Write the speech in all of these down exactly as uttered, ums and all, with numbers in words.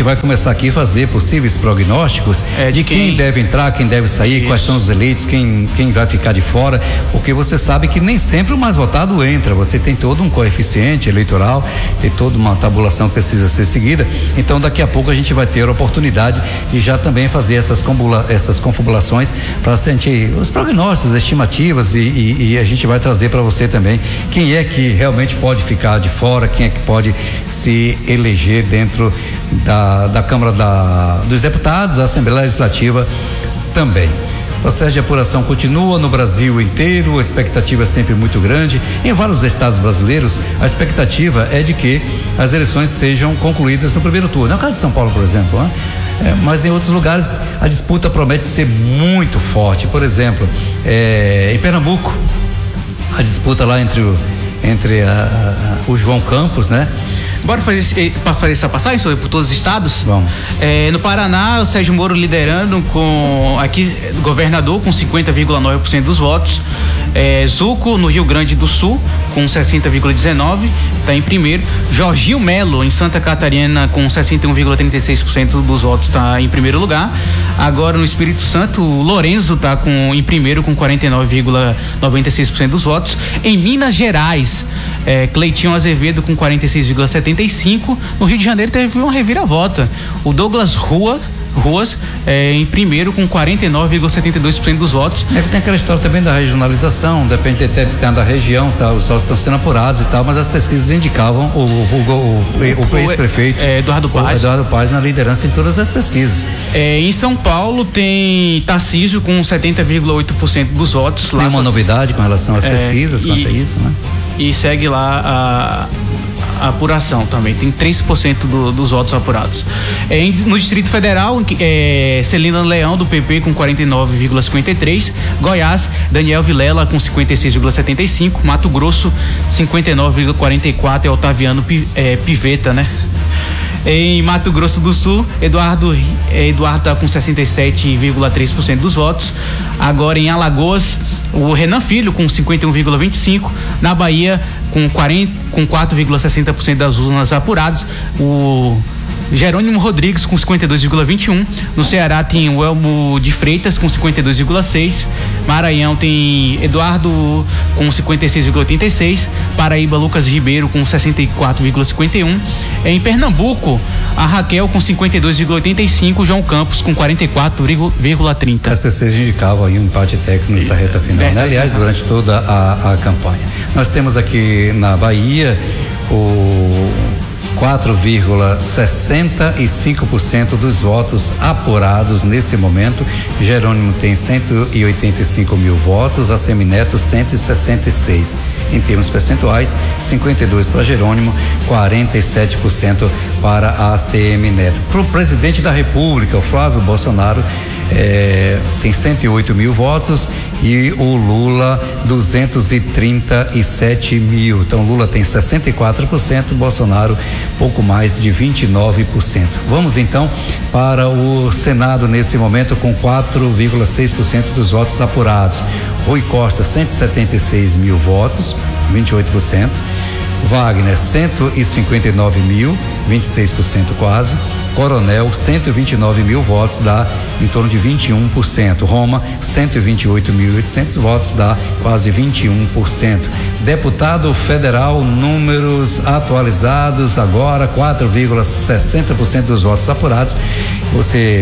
vai começar aqui a fazer possíveis prognósticos é, de, de quem... quem deve entrar, quem deve sair, Isso. quais são os eleitos, quem, quem vai ficar de fora, porque você sabe que nem sempre o mais votado entra, você tem todo um coeficiente eleitoral, tem toda uma tabulação que precisa ser seguida, então daqui a pouco a gente vai ter a oportunidade de já também fazer essas, combula, essas confabulações para sentir os prognósticos, as estimativas e, e, e a gente vai trazer para você também quem é que realmente pode ficar de fora, quem é que pode se eleger dentro da, da Câmara da, dos Deputados, a Assembleia Legislativa também. O processo de apuração continua no Brasil inteiro, a expectativa é sempre muito grande. Em vários estados brasileiros, a expectativa é de que as eleições sejam concluídas no primeiro turno. É o caso de São Paulo, por exemplo, né? É, mas em outros lugares a disputa promete ser muito forte. Por exemplo, é, em Pernambuco, a disputa lá entre o, entre a, a, o João Campos, né? Bora fazer, para fazer essa passagem sobre por todos os estados? Vamos. É, no Paraná, o Sérgio Moro liderando com aqui governador com cinquenta vírgula nove por cento dos votos. É, Zuco no Rio Grande do Sul com sessenta vírgula dezenove por cento, está em primeiro. Jorginho Melo em Santa Catarina com sessenta e um vírgula trinta e seis por cento dos votos, está em primeiro lugar. Agora no Espírito Santo, o Lourenço está com em primeiro com quarenta e nove vírgula noventa e seis por cento dos votos. Em Minas Gerais, é, Cleitinho Azevedo com quarenta e seis vírgula setenta e cinco por cento. No Rio de Janeiro teve uma reviravolta. O Douglas Rua Ruas é, em primeiro com quarenta e nove vírgula setenta e dois por cento dos votos. É que tem aquela história também da regionalização, depende até da região, tá, os votos estão sendo apurados e tal, mas as pesquisas indicavam o, o, o, o, o ex-prefeito é, Eduardo Paes. Eduardo Paes na liderança em todas as pesquisas. É, em São Paulo tem Tarcísio com setenta vírgula oito por cento dos votos. Tem uma novidade com relação às é, pesquisas e, quanto a isso, né? E segue lá a a apuração também, tem três por cento do, dos votos apurados. É, em, no Distrito Federal, é, Celina Leão do P P com quarenta e nove vírgula cinquenta e três, Goiás, Daniel Vilela com cinquenta e seis vírgula setenta e cinco, Mato Grosso cinquenta e nove vírgula quarenta e quatro, é Otaviano é, Piveta, né? Em Mato Grosso do Sul, Eduardo Eduardo está com sessenta e sete vírgula três por cento dos votos. Agora em Alagoas, o Renan Filho com cinquenta e um vírgula vinte e cinco por cento. Na Bahia, com, quarenta, com quatro vírgula sessenta por cento das urnas apuradas. O Jerônimo Rodrigues com cinquenta e dois vírgula vinte e um por cento. No Ceará tem o Elmo de Freitas com cinquenta e dois vírgula seis por cento. Maranhão tem Eduardo com cinquenta e seis vírgula oitenta e seis por cento. Paraíba, Lucas Ribeiro com sessenta e quatro vírgula cinquenta e um por cento. Em Pernambuco, a Raquel com cinquenta e dois vírgula oitenta e cinco por cento. João Campos com quarenta e quatro vírgula trinta por cento. As pessoas indicavam aí um empate técnico nessa reta final, né? Aliás, durante toda a, a campanha. Nós temos aqui na Bahia o quatro vírgula sessenta e cinco por cento dos votos apurados nesse momento. Jerônimo tem cento e oitenta e cinco mil votos, a Semineto cento e sessenta e seis. Em termos percentuais, cinquenta e dois para Jerônimo, quarenta e sete por cento para a A C M Neto. Para o presidente da República, o Flávio Bolsonaro, é, tem cento e oito mil votos e o Lula duzentos e trinta e sete mil. Então Lula tem sessenta e quatro por cento, Bolsonaro pouco mais de vinte e nove por cento. Vamos então para o Senado nesse momento com quatro vírgula seis por cento dos votos apurados. Rui Costa cento e setenta e seis mil votos, vinte e oito por cento. Wagner cento e cinquenta e nove mil, vinte e seis por cento quase. Coronel cento e vinte e nove mil votos, dá em torno de vinte e um por cento. Roma cento e vinte e oito mil e oitocentos votos, dá quase vinte e um por cento. Deputado federal, números atualizados agora, quatro vírgula sessenta por cento dos votos apurados. Você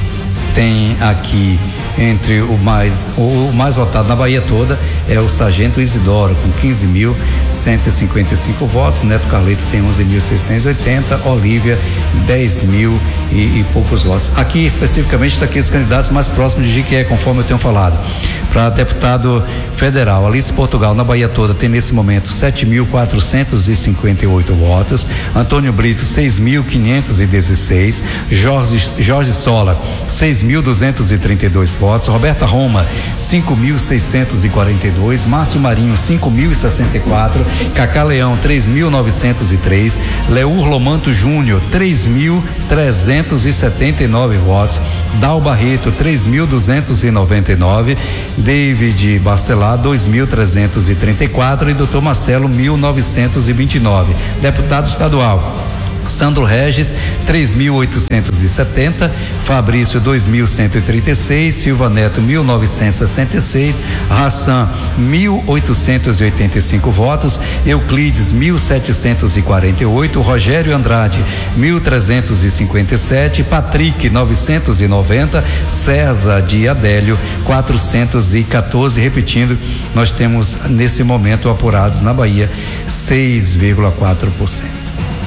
tem aqui entre o mais o mais votado na Bahia toda é o Sargento Isidoro com quinze mil cento e cinquenta e cinco votos, Neto Carleto tem onze mil seiscentos e oitenta, Olívia dez mil e, e poucos votos. Aqui especificamente daqueles candidatos mais próximos de Jequié, conforme eu tenho falado. Para deputado federal, Alice Portugal na Bahia toda tem nesse momento sete mil quatrocentos e cinquenta e oito votos, Antônio Brito seis mil quinhentos e dezesseis, Jorge Jorge Sola seis mil duzentos e trinta e dois votos, Roberta Roma cinco mil seiscentos e quarenta e dois, Márcio Marinho cinco mil e sessenta e quatro, Cacá Leão três mil novecentos e três, Leur Lomanto Júnior três mil trezentos e setenta e nove votos, Dal Barreto três mil duzentos e noventa e nove, David Barcelar dois mil trezentos e trinta e quatro e doutor Marcelo mil novecentos e vinte e nove. Deputado estadual Sandro Regis, três mil oitocentos e setenta, Fabrício, dois mil cento e trinta e seis, Silva Neto, mil novecentos e sessenta e seis, Hassan, mil oitocentos e oitenta e cinco votos, Euclides, mil setecentos e quarenta e oito, Rogério Andrade, mil trezentos e cinquenta e sete, Patrick, novecentos e noventa, César de Adélio, quatrocentos e quatorze, repetindo, nós temos nesse momento apurados na Bahia seis vírgula quatro por cento.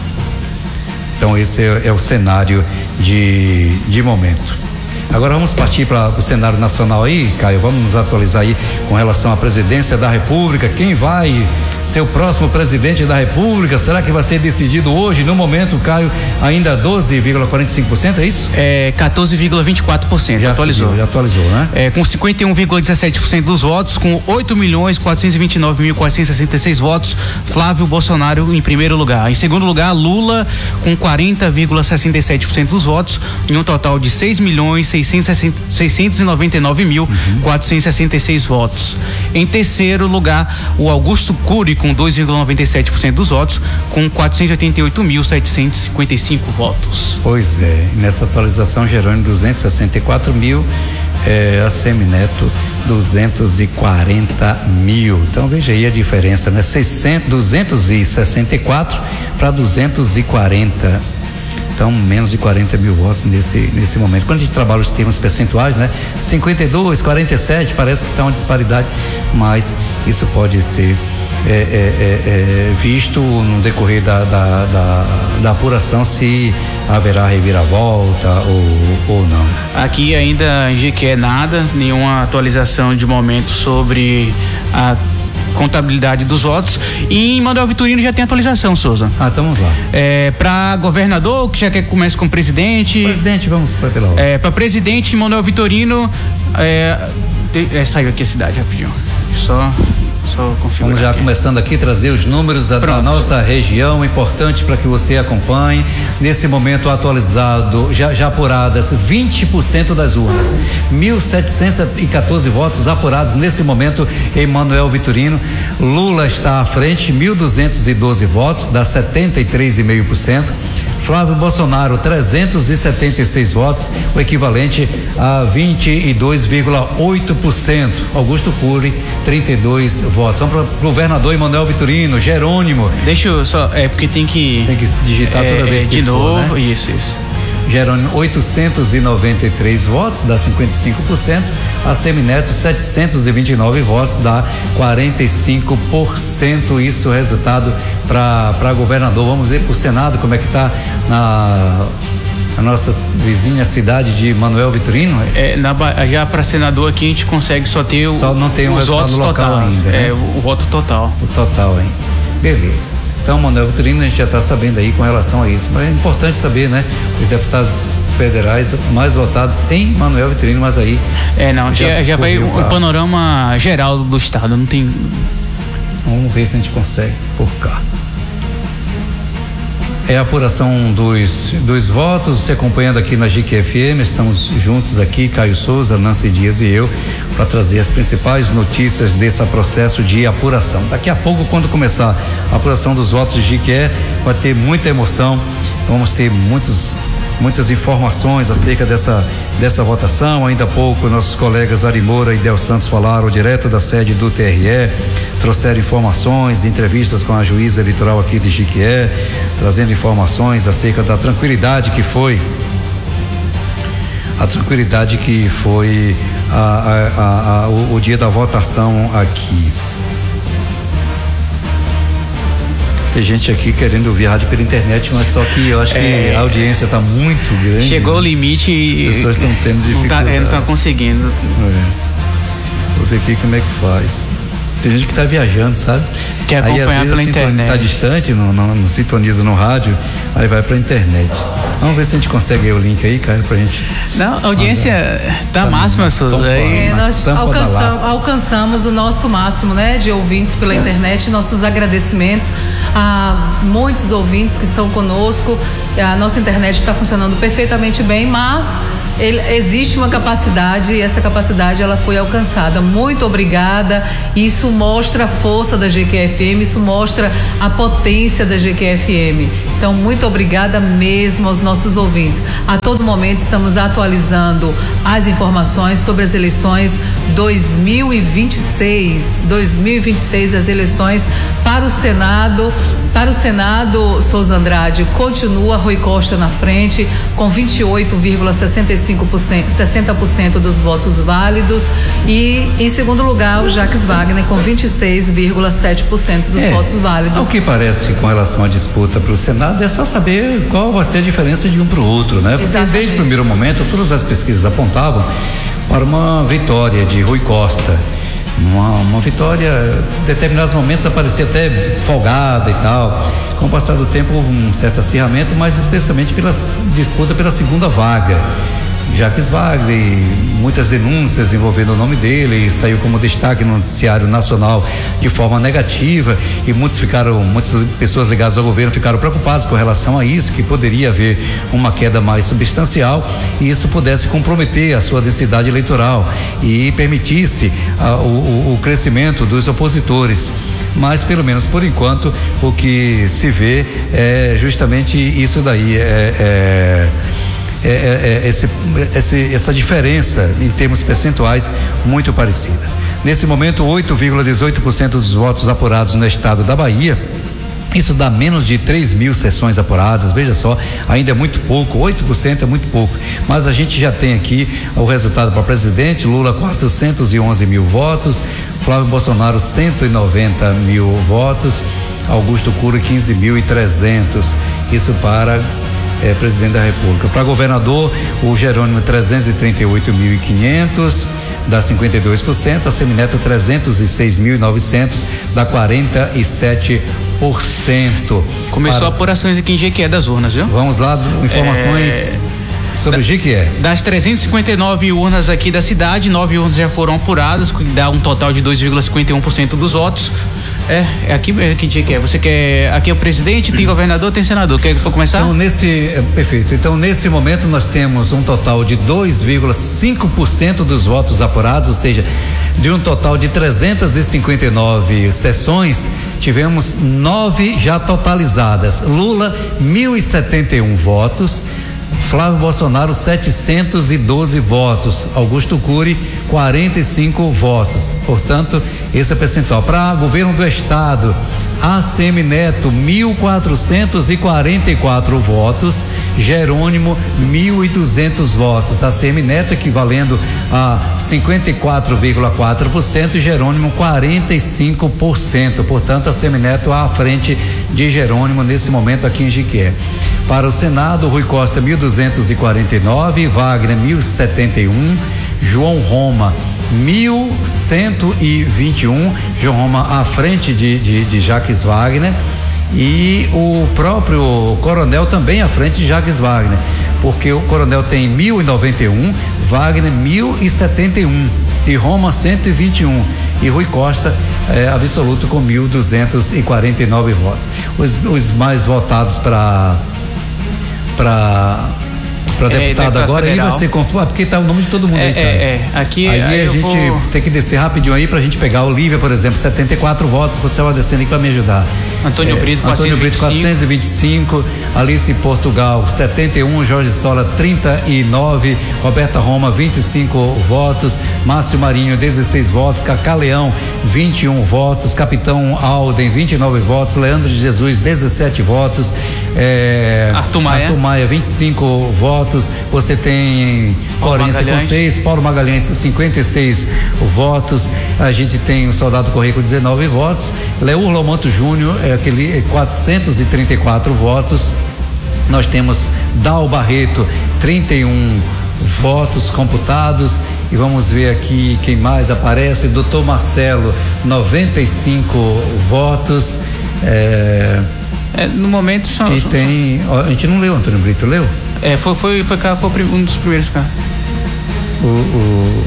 Então esse é, é o cenário de, de momento. Agora vamos partir para o cenário nacional aí, Caio, vamos nos atualizar aí com relação à presidência da República, quem vai ser o próximo presidente da República, será que vai ser decidido hoje? No momento, Caio, ainda doze vírgula quarenta e cinco por cento, é isso? É quatorze vírgula vinte e quatro por cento, já atualizou. Subiu, já atualizou, né? É, com cinquenta e um vírgula dezessete por cento dos votos, com oito milhões quatrocentos e vinte e nove mil quatrocentos e sessenta e seis votos, Flávio Bolsonaro em primeiro lugar. Em segundo lugar, Lula com quarenta vírgula sessenta e sete por cento dos votos, em um total de seis milhões seiscentos e noventa e nove mil quatrocentos e sessenta e seis votos. Em terceiro lugar, o Augusto Cury com dois vírgula noventa e sete por cento dos votos, com quatrocentos e oitenta e oito mil setecentos e cinquenta e cinco votos. Pois é, nessa atualização, Jerônimo, duzentos e sessenta e quatro mil, é, a Semineto, duzentos e quarenta mil. Então veja aí a diferença, né? seiscentos, duzentos e sessenta e quatro para duzentos e quarenta. Então, menos de quarenta mil votos nesse, nesse momento. Quando a gente trabalha os termos percentuais, né? cinquenta e dois, quarenta e sete, parece que está uma disparidade, mas isso pode ser é, é, é, é, visto no decorrer da, da, da, da apuração, se haverá reviravolta ou, ou não. Aqui ainda em G Q E nada, nenhuma atualização de momento sobre a contabilidade dos votos, e em Manuel Vitorino já tem atualização, Souza. Ah, então vamos lá. É, para governador, que já quer que comece com presidente. Presidente, vamos para pela ordem. É, para presidente, Manuel Vitorino, é, é, saiu aqui a cidade rapidinho. Só Só configurar. Vamos já aqui. começando aqui trazer os números da, da nossa região, importante para que você acompanhe. Nesse momento atualizado, já, já apuradas vinte por cento das urnas, mil setecentos e quatorze votos apurados nesse momento em Manuel Vitorino. Lula está à frente, mil duzentos e doze votos, dá setenta e três vírgula cinco por cento. Flávio Bolsonaro, trezentos e setenta e seis votos, o equivalente a vinte e dois vírgula oito por cento. Augusto Cury, trinta e dois votos. Vamos para o governador Manuel Vitorino, Jerônimo. Deixa eu só, é porque tem que. Tem que digitar é, toda vez que de for, novo, né? isso, isso. Jerônimo, oitocentos e noventa e três votos, dá cinquenta e cinco por cento. A Semineto, setecentos e vinte e nove votos, dá quarenta e cinco por cento. Isso é resultado para governador. Vamos ver para o Senado como é que está na, na nossa vizinha cidade de Manuel Vitorino. É, na, já para senador aqui a gente consegue só ter o, só não tem um os votos local total ainda, né? É, o, o voto total. O total, hein? Beleza. Então, Manuel Vitorino, a gente já está sabendo aí com relação a isso, mas é importante saber, né? Os deputados federais mais votados em Manuel Vitorino, mas aí... É, não, já, já, já vai o um panorama geral do estado, não tem... Vamos ver se a gente consegue por cá. É a apuração dos, dos votos, você acompanhando aqui na G Q F M, estamos juntos aqui, Caio Souza, Nancy Dias e eu, para trazer as principais notícias desse processo de apuração. Daqui a pouco, quando começar a apuração dos votos de G Q E, vai ter muita emoção, vamos ter muitos, muitas informações acerca dessa, dessa votação. Ainda há pouco, nossos colegas Ari Moura e Del Santos falaram direto da sede do T R E, trouxeram informações, entrevistas com a juíza eleitoral aqui de G Q E, trazendo informações acerca da tranquilidade que foi a tranquilidade que foi a, a, a, a, o, o dia da votação aqui. Tem gente aqui querendo ouvir rádio pela internet, mas só que eu acho que é, a audiência está muito grande. Chegou, né? O limite e as pessoas estão tendo dificuldade. Não estão tá conseguindo. É. Vou ver aqui como é que faz. Tem gente que está viajando, sabe? Quer acompanhar aí, às vezes, pela internet. Está distante, não, não, não sintoniza no rádio, aí vai para a internet. Vamos ver se a gente consegue o link aí, cara, pra gente. Não, a audiência tá, tá máxima, Souza. É, nós alcançamos, alcançamos o nosso máximo, né, de ouvintes pela internet. Nossos agradecimentos a muitos ouvintes que estão conosco. A nossa internet está funcionando perfeitamente bem, mas ele, existe uma capacidade e essa capacidade ela foi alcançada. Muito obrigada. Isso mostra a força da G Q F M, isso mostra a potência da G Q F M. Então, muito obrigada mesmo aos nossos ouvintes. A todo momento estamos atualizando as informações sobre as eleições dois mil e vinte e seis. dois mil e vinte e seis, as eleições para o Senado. Para o Senado, Souza Andrade continua Rui Costa na frente, com vinte e oito vírgula sessenta e cinco por cento, sessenta por cento dos votos válidos. E, em segundo lugar, o Jacques Wagner, com vinte e seis vírgula sete por cento dos é, votos válidos. O que parece com relação à disputa para o Senado é só saber qual vai ser a diferença de um para o outro, né? Porque Exatamente. Desde o primeiro momento, todas as pesquisas apontavam para uma vitória de Rui Costa. Uma, uma vitória, em determinados momentos aparecia até folgada e tal. Com o passar do tempo houve um certo acirramento, mas especialmente pela disputa pela segunda vaga. Jacques Wagner, muitas denúncias envolvendo o nome dele, saiu como destaque no noticiário nacional de forma negativa, e muitos ficaram, muitas pessoas ligadas ao governo ficaram preocupadas com relação a isso, que poderia haver uma queda mais substancial e isso pudesse comprometer a sua densidade eleitoral e permitisse ah, o, o, o crescimento dos opositores. Mas pelo menos por enquanto o que se vê é justamente isso daí, é, é É, é, é esse, esse, essa diferença em termos percentuais muito parecidas. Nesse momento, oito vírgula dezoito por cento dos votos apurados no estado da Bahia. Isso dá menos de três mil sessões apuradas, veja só, ainda é muito pouco, oito por cento é muito pouco, mas a gente já tem aqui o resultado para presidente: Lula quatrocentos e onze mil votos, Flávio Bolsonaro cento e noventa mil votos, Augusto Cury quinze mil e trezentos, isso para É, presidente da República. Para governador, o Jerônimo trezentos e trinta e oito mil e quinhentos, dá cinquenta e dois por cento, a Semineto trezentos e seis mil e novecentos, dá quarenta e sete por cento. Começou Para... apurações aqui em Jequié das urnas, viu? Vamos lá, informações é... sobre o Jequié. Das trezentas e cinquenta e nove urnas aqui da cidade, nove urnas já foram apuradas, que dá um total de dois vírgula cinquenta e um por cento dos votos. É, é aqui, é aqui que é. Você quer, aqui é o presidente, tem governador, tem senador. Quer começar? Então, nesse, é, perfeito. Então, nesse momento nós temos um total de dois vírgula cinco por cento dos votos apurados, ou seja, de um total de trezentas e cinquenta e nove sessões, tivemos nove já totalizadas. Lula, mil e setenta e um votos. Flávio Bolsonaro, setecentos e doze votos. Augusto Cury, quarenta e cinco votos. Portanto, esse é o percentual. Para governo do estado, A C M Neto, mil quatrocentos e quarenta e quatro votos. Jerônimo, mil e duzentos votos. A C M Neto equivalendo a cinquenta e quatro vírgula quatro por cento e Jerônimo quarenta e cinco por cento. Portanto, a C M Neto à frente de Jerônimo nesse momento aqui em Jequié. Para o Senado, Rui Costa mil duzentos e quarenta e nove, Wagner mil e setenta e um, João Roma mil cento e vinte e um, João Roma à frente de, de, de Jacques Wagner, e o próprio Coronel também à frente de Jacques Wagner, porque o Coronel tem mil e noventa e um, Wagner mil e setenta e um e Roma cento e vinte e um, e Rui Costa é, absoluto com mil duzentos e quarenta e nove votos. Os, os mais votados para para para deputado é, agora federal. Aí vai ser confuso, porque tá o nome de todo mundo é, aí, tá? É, é, aqui aí, aí a gente vou... tem que descer rapidinho aí pra gente pegar. Olívia, por exemplo, setenta e quatro votos, você vai descendo aí pra me ajudar. Antônio é, Brito, Antônio Brito, quatrocentos e vinte e cinco, Alice Portugal, setenta e um, Jorge Sola, trinta e nove, Roberta Roma, vinte e cinco votos, Márcio Marinho, dezesseis votos, Cacá Leão, vinte e um votos, Capitão Alden, vinte e nove votos, Leandro de Jesus, dezessete votos, é, Arthur Maia. Arthur Maia, vinte e cinco votos, você tem Florença com seis, Paulo Magalhães, cinquenta e seis votos, a gente tem o Soldado Correia com dezenove votos, Leur Lomanto Júnior, é aquele quatrocentos e trinta e quatro votos, nós temos Dal Barreto, trinta e um votos computados, e vamos ver aqui quem mais aparece, doutor Marcelo, noventa e cinco votos, é, é, no momento só, e só, tem, ó, a gente não leu, Antônio Brito, leu? É, foi, foi, foi, foi, foi um dos primeiros, cara. O, o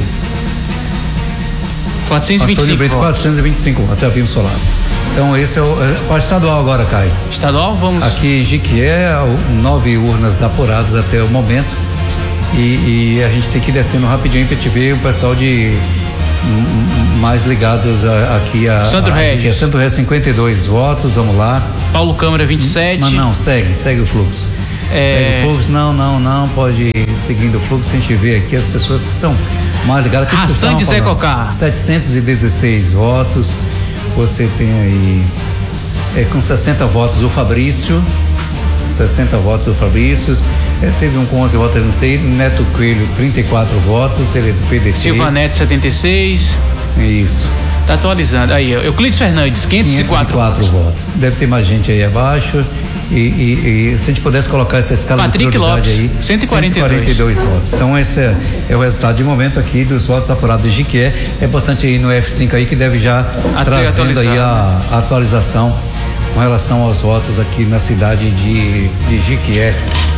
quatrocentos e vinte e cinco Antônio Brito, quatrocentos e vinte e cinco votos, é o Solar. Então esse é o, é o estadual agora, Caio. Estadual, vamos. Aqui em Jequié, nove urnas apuradas até o momento, e, e a gente tem que ir descendo rapidinho para te ver o pessoal de mais ligados a, aqui a, Santo a, Regis. Santo Regis, cinquenta e dois votos, vamos lá. Paulo Câmara vinte e sete. Mas não, segue, segue o fluxo. É... Segue o fluxo, não, não, não, pode ir seguindo o fluxo, a gente vê aqui as pessoas que são mais ligadas. Hassan de Zé Cocá. setecentos e dezesseis votos, você tem aí, é, com sessenta votos o Fabrício, sessenta votos o Fabrício, é, teve um com onze votos, não sei, Neto Coelho, trinta e quatro votos, ele é do P D T. Silva Neto, setenta e seis. Isso. Tá atualizando. Aí, Euclides Fernandes, quinhentos e quatro, quinhentos e quatro votos. votos. Deve ter mais gente aí abaixo. E, e, e se a gente pudesse colocar essa escala Patrick de prioridade Lopes, aí, cento e quarenta e dois. cento e quarenta e dois votos. Então esse é, é o resultado de momento aqui dos votos apurados de Jiquié. É importante ir no F cinco aí que deve já Até trazendo aí a, a atualização com relação aos votos aqui na cidade de, de Jiquié.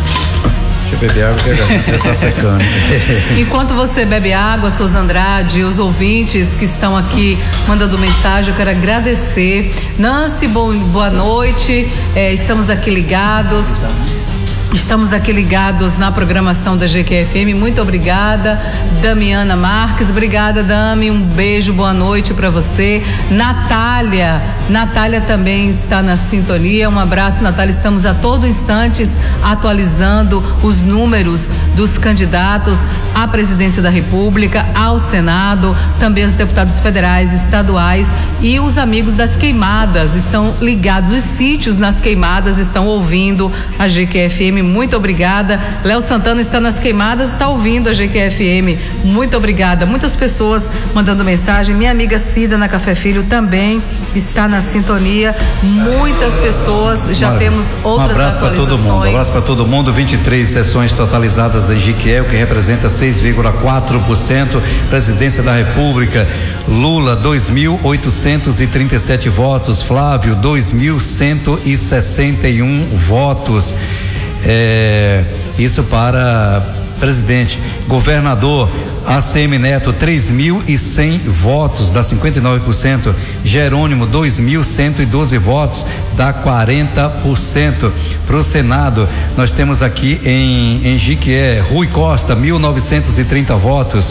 Deixa eu beber água que a garganta já tá secando. Enquanto você bebe água, Souza Andrade, os ouvintes que estão aqui mandando mensagem, eu quero agradecer. Nancy, bom, boa noite. É, estamos aqui ligados. Estamos aqui ligados na programação da G Q F M. Muito obrigada. Damiana Marques, obrigada, Dami. Um beijo, boa noite para você. Natália, Natália também está na sintonia. Um abraço, Natália. Estamos a todo instante atualizando os números dos candidatos à presidência da República, ao Senado, também os deputados federais, estaduais e os amigos das queimadas estão ligados. Os sítios nas queimadas estão ouvindo a G Q F M. Muito obrigada. Léo Santana está nas queimadas e está ouvindo a G Q F M. Muito obrigada. Muitas pessoas mandando mensagem. Minha amiga Cida na Café Filho também está na sintonia. Muitas pessoas, já Mara, temos outras um abraço para todo mundo. Um abraço para todo mundo. vinte e três sessões totalizadas em Jiquié, o que representa seis vírgula quatro por cento. Presidência da República, Lula, dois mil oitocentos e trinta e sete votos. Flávio, dois mil cento e sessenta e um votos. É, isso para presidente. Governador, A C M Neto, três mil e cem votos, dá cinquenta e nove por cento. Jerônimo, dois mil cento e doze votos, dá quarenta por cento. Para o Senado, nós temos aqui em, em Jiquié, Rui Costa, mil novecentos e trinta votos.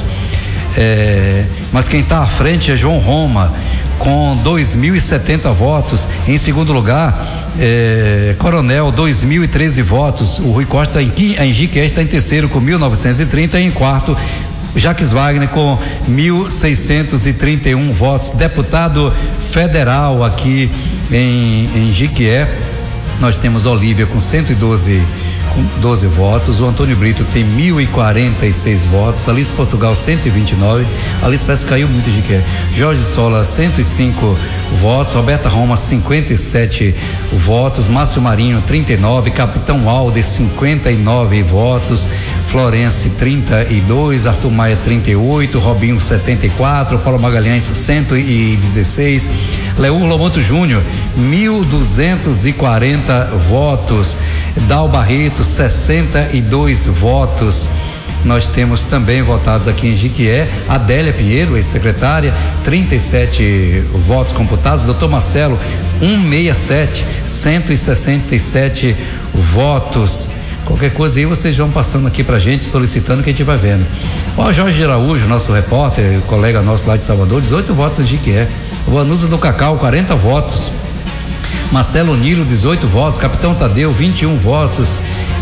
É, mas quem está à frente é João Roma, com dois mil e setenta votos. Em segundo lugar, é, Coronel, dois mil e treze votos. O Rui Costa em, em Jiquié está em terceiro com mil novecentos e trinta. E em quarto, Jacques Wagner com mil seiscentos e trinta e um votos. Deputado federal aqui em, em Jiquié, nós temos Olívia com cento e doze doze votos, o Antônio Brito tem mil e quarenta e seis votos, Alice Portugal cento e vinte e nove, Alice parece que caiu muito de que Jorge Sola cento e cinco votos, Roberta Roma cinquenta e sete votos, Márcio Marinho trinta e nove, Capitão Aldes cinquenta e nove votos, Florence trinta e dois, Arthur Maia trinta e oito, Robinho setenta e quatro, Paulo Magalhães cento e dezesseis, Leur Lomoto Júnior mil duzentos e quarenta votos, Dal Barreto sessenta e dois votos. Nós temos também votados aqui em Jiquié, Adélia Pinheiro, ex-secretária, trinta e sete votos computados, doutor Marcelo cento e sessenta e sete, cento e sessenta e sete votos. Qualquer coisa aí vocês vão passando aqui pra gente, solicitando, que a gente vai vendo. Ó, Jorge Araújo, nosso repórter, colega nosso lá de Salvador, dezoito votos em Jiquié. O Anusa do Cacau, quarenta votos. Marcelo Nilo, dezoito votos. Capitão Tadeu, vinte e um votos.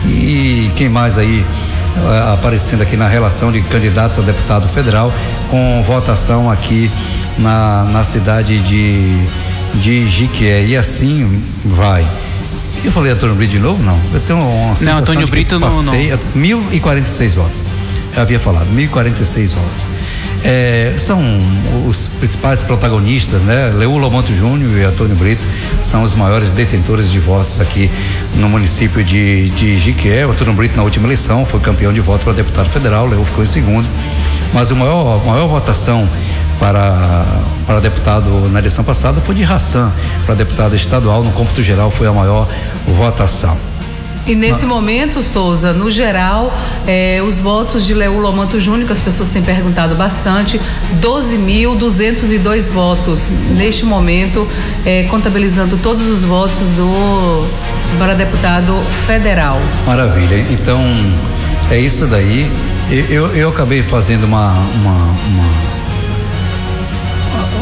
E quem mais aí uh, aparecendo aqui na relação de candidatos a deputado federal, com votação aqui na, na cidade de, de Jiquié. E assim vai. Eu falei Antônio Brito de novo? Não. Eu tenho uma sensação. Não, Antônio Brito não, não. mil e quarenta e seis votos. Eu havia falado, mil e quarenta e seis votos. É, são os principais protagonistas, né? Leur Lomonto Júnior e Antônio Brito são os maiores detentores de votos aqui no município de, de Jiquié. O Antônio Brito, na última eleição, foi campeão de voto para deputado federal, Leur ficou em segundo. Mas a maior, a maior votação para, para deputado na eleição passada foi de Hassan, para deputado estadual, no cômputo geral foi a maior votação. E nesse momento, Souza, no geral, eh, os votos de Leur Lomanto Júnior, que as pessoas têm perguntado bastante, doze mil duzentos e dois votos neste momento, eh, contabilizando todos os votos do para deputado federal. Maravilha. Então, é isso daí. Eu, eu, eu acabei fazendo uma, uma, uma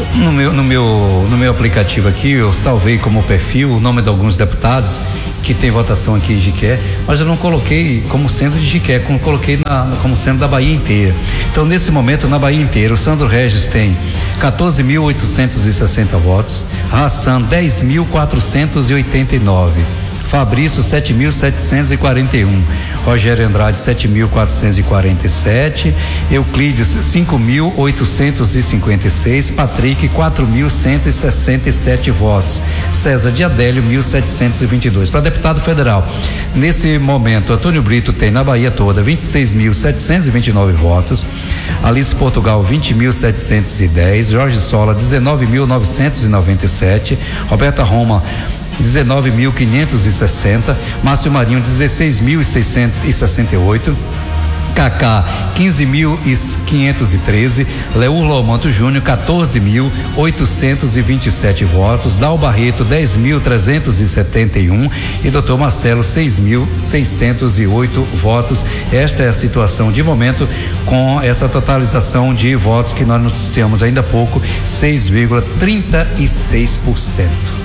No meu, no meu, no meu aplicativo aqui, eu salvei como perfil o nome de alguns deputados que tem votação aqui em Jiqué, mas eu não coloquei como sendo de Jiqué, como coloquei na, como sendo da Bahia inteira. Então, nesse momento, na Bahia inteira, o Sandro Regis tem quatorze mil oitocentos e sessenta votos, Hassan dez mil quatrocentos e oitenta e nove, Fabrício sete mil setecentos e quarenta e um, Rogério Andrade sete mil quatrocentos e quarenta e sete, Euclides cinco mil oitocentos e cinquenta e seis, Patrick quatro mil cento e sessenta e sete votos, César de Adélio mil setecentos e vinte e dois. Para deputado federal, nesse momento, Antônio Brito tem na Bahia toda vinte e seis mil setecentos e vinte e nove votos, Alice Portugal vinte mil setecentos e dez, Jorge Sola dezenove mil novecentos e noventa e sete, Roberta Roma dezenove mil quinhentos e sessenta, Márcio Marinho dezesseis mil e sessenta e oito, Cacá quinze mil quinhentos e treze, Leur Lomanto Júnior quatorze mil oitocentos e vinte e sete votos, Dal Barreto dez mil trezentos e setenta e um e doutor Marcelo seis mil seiscentos e oito votos. Esta é a situação de momento com essa totalização de votos que nós noticiamos ainda há pouco, seis vírgula trinta e seis por cento.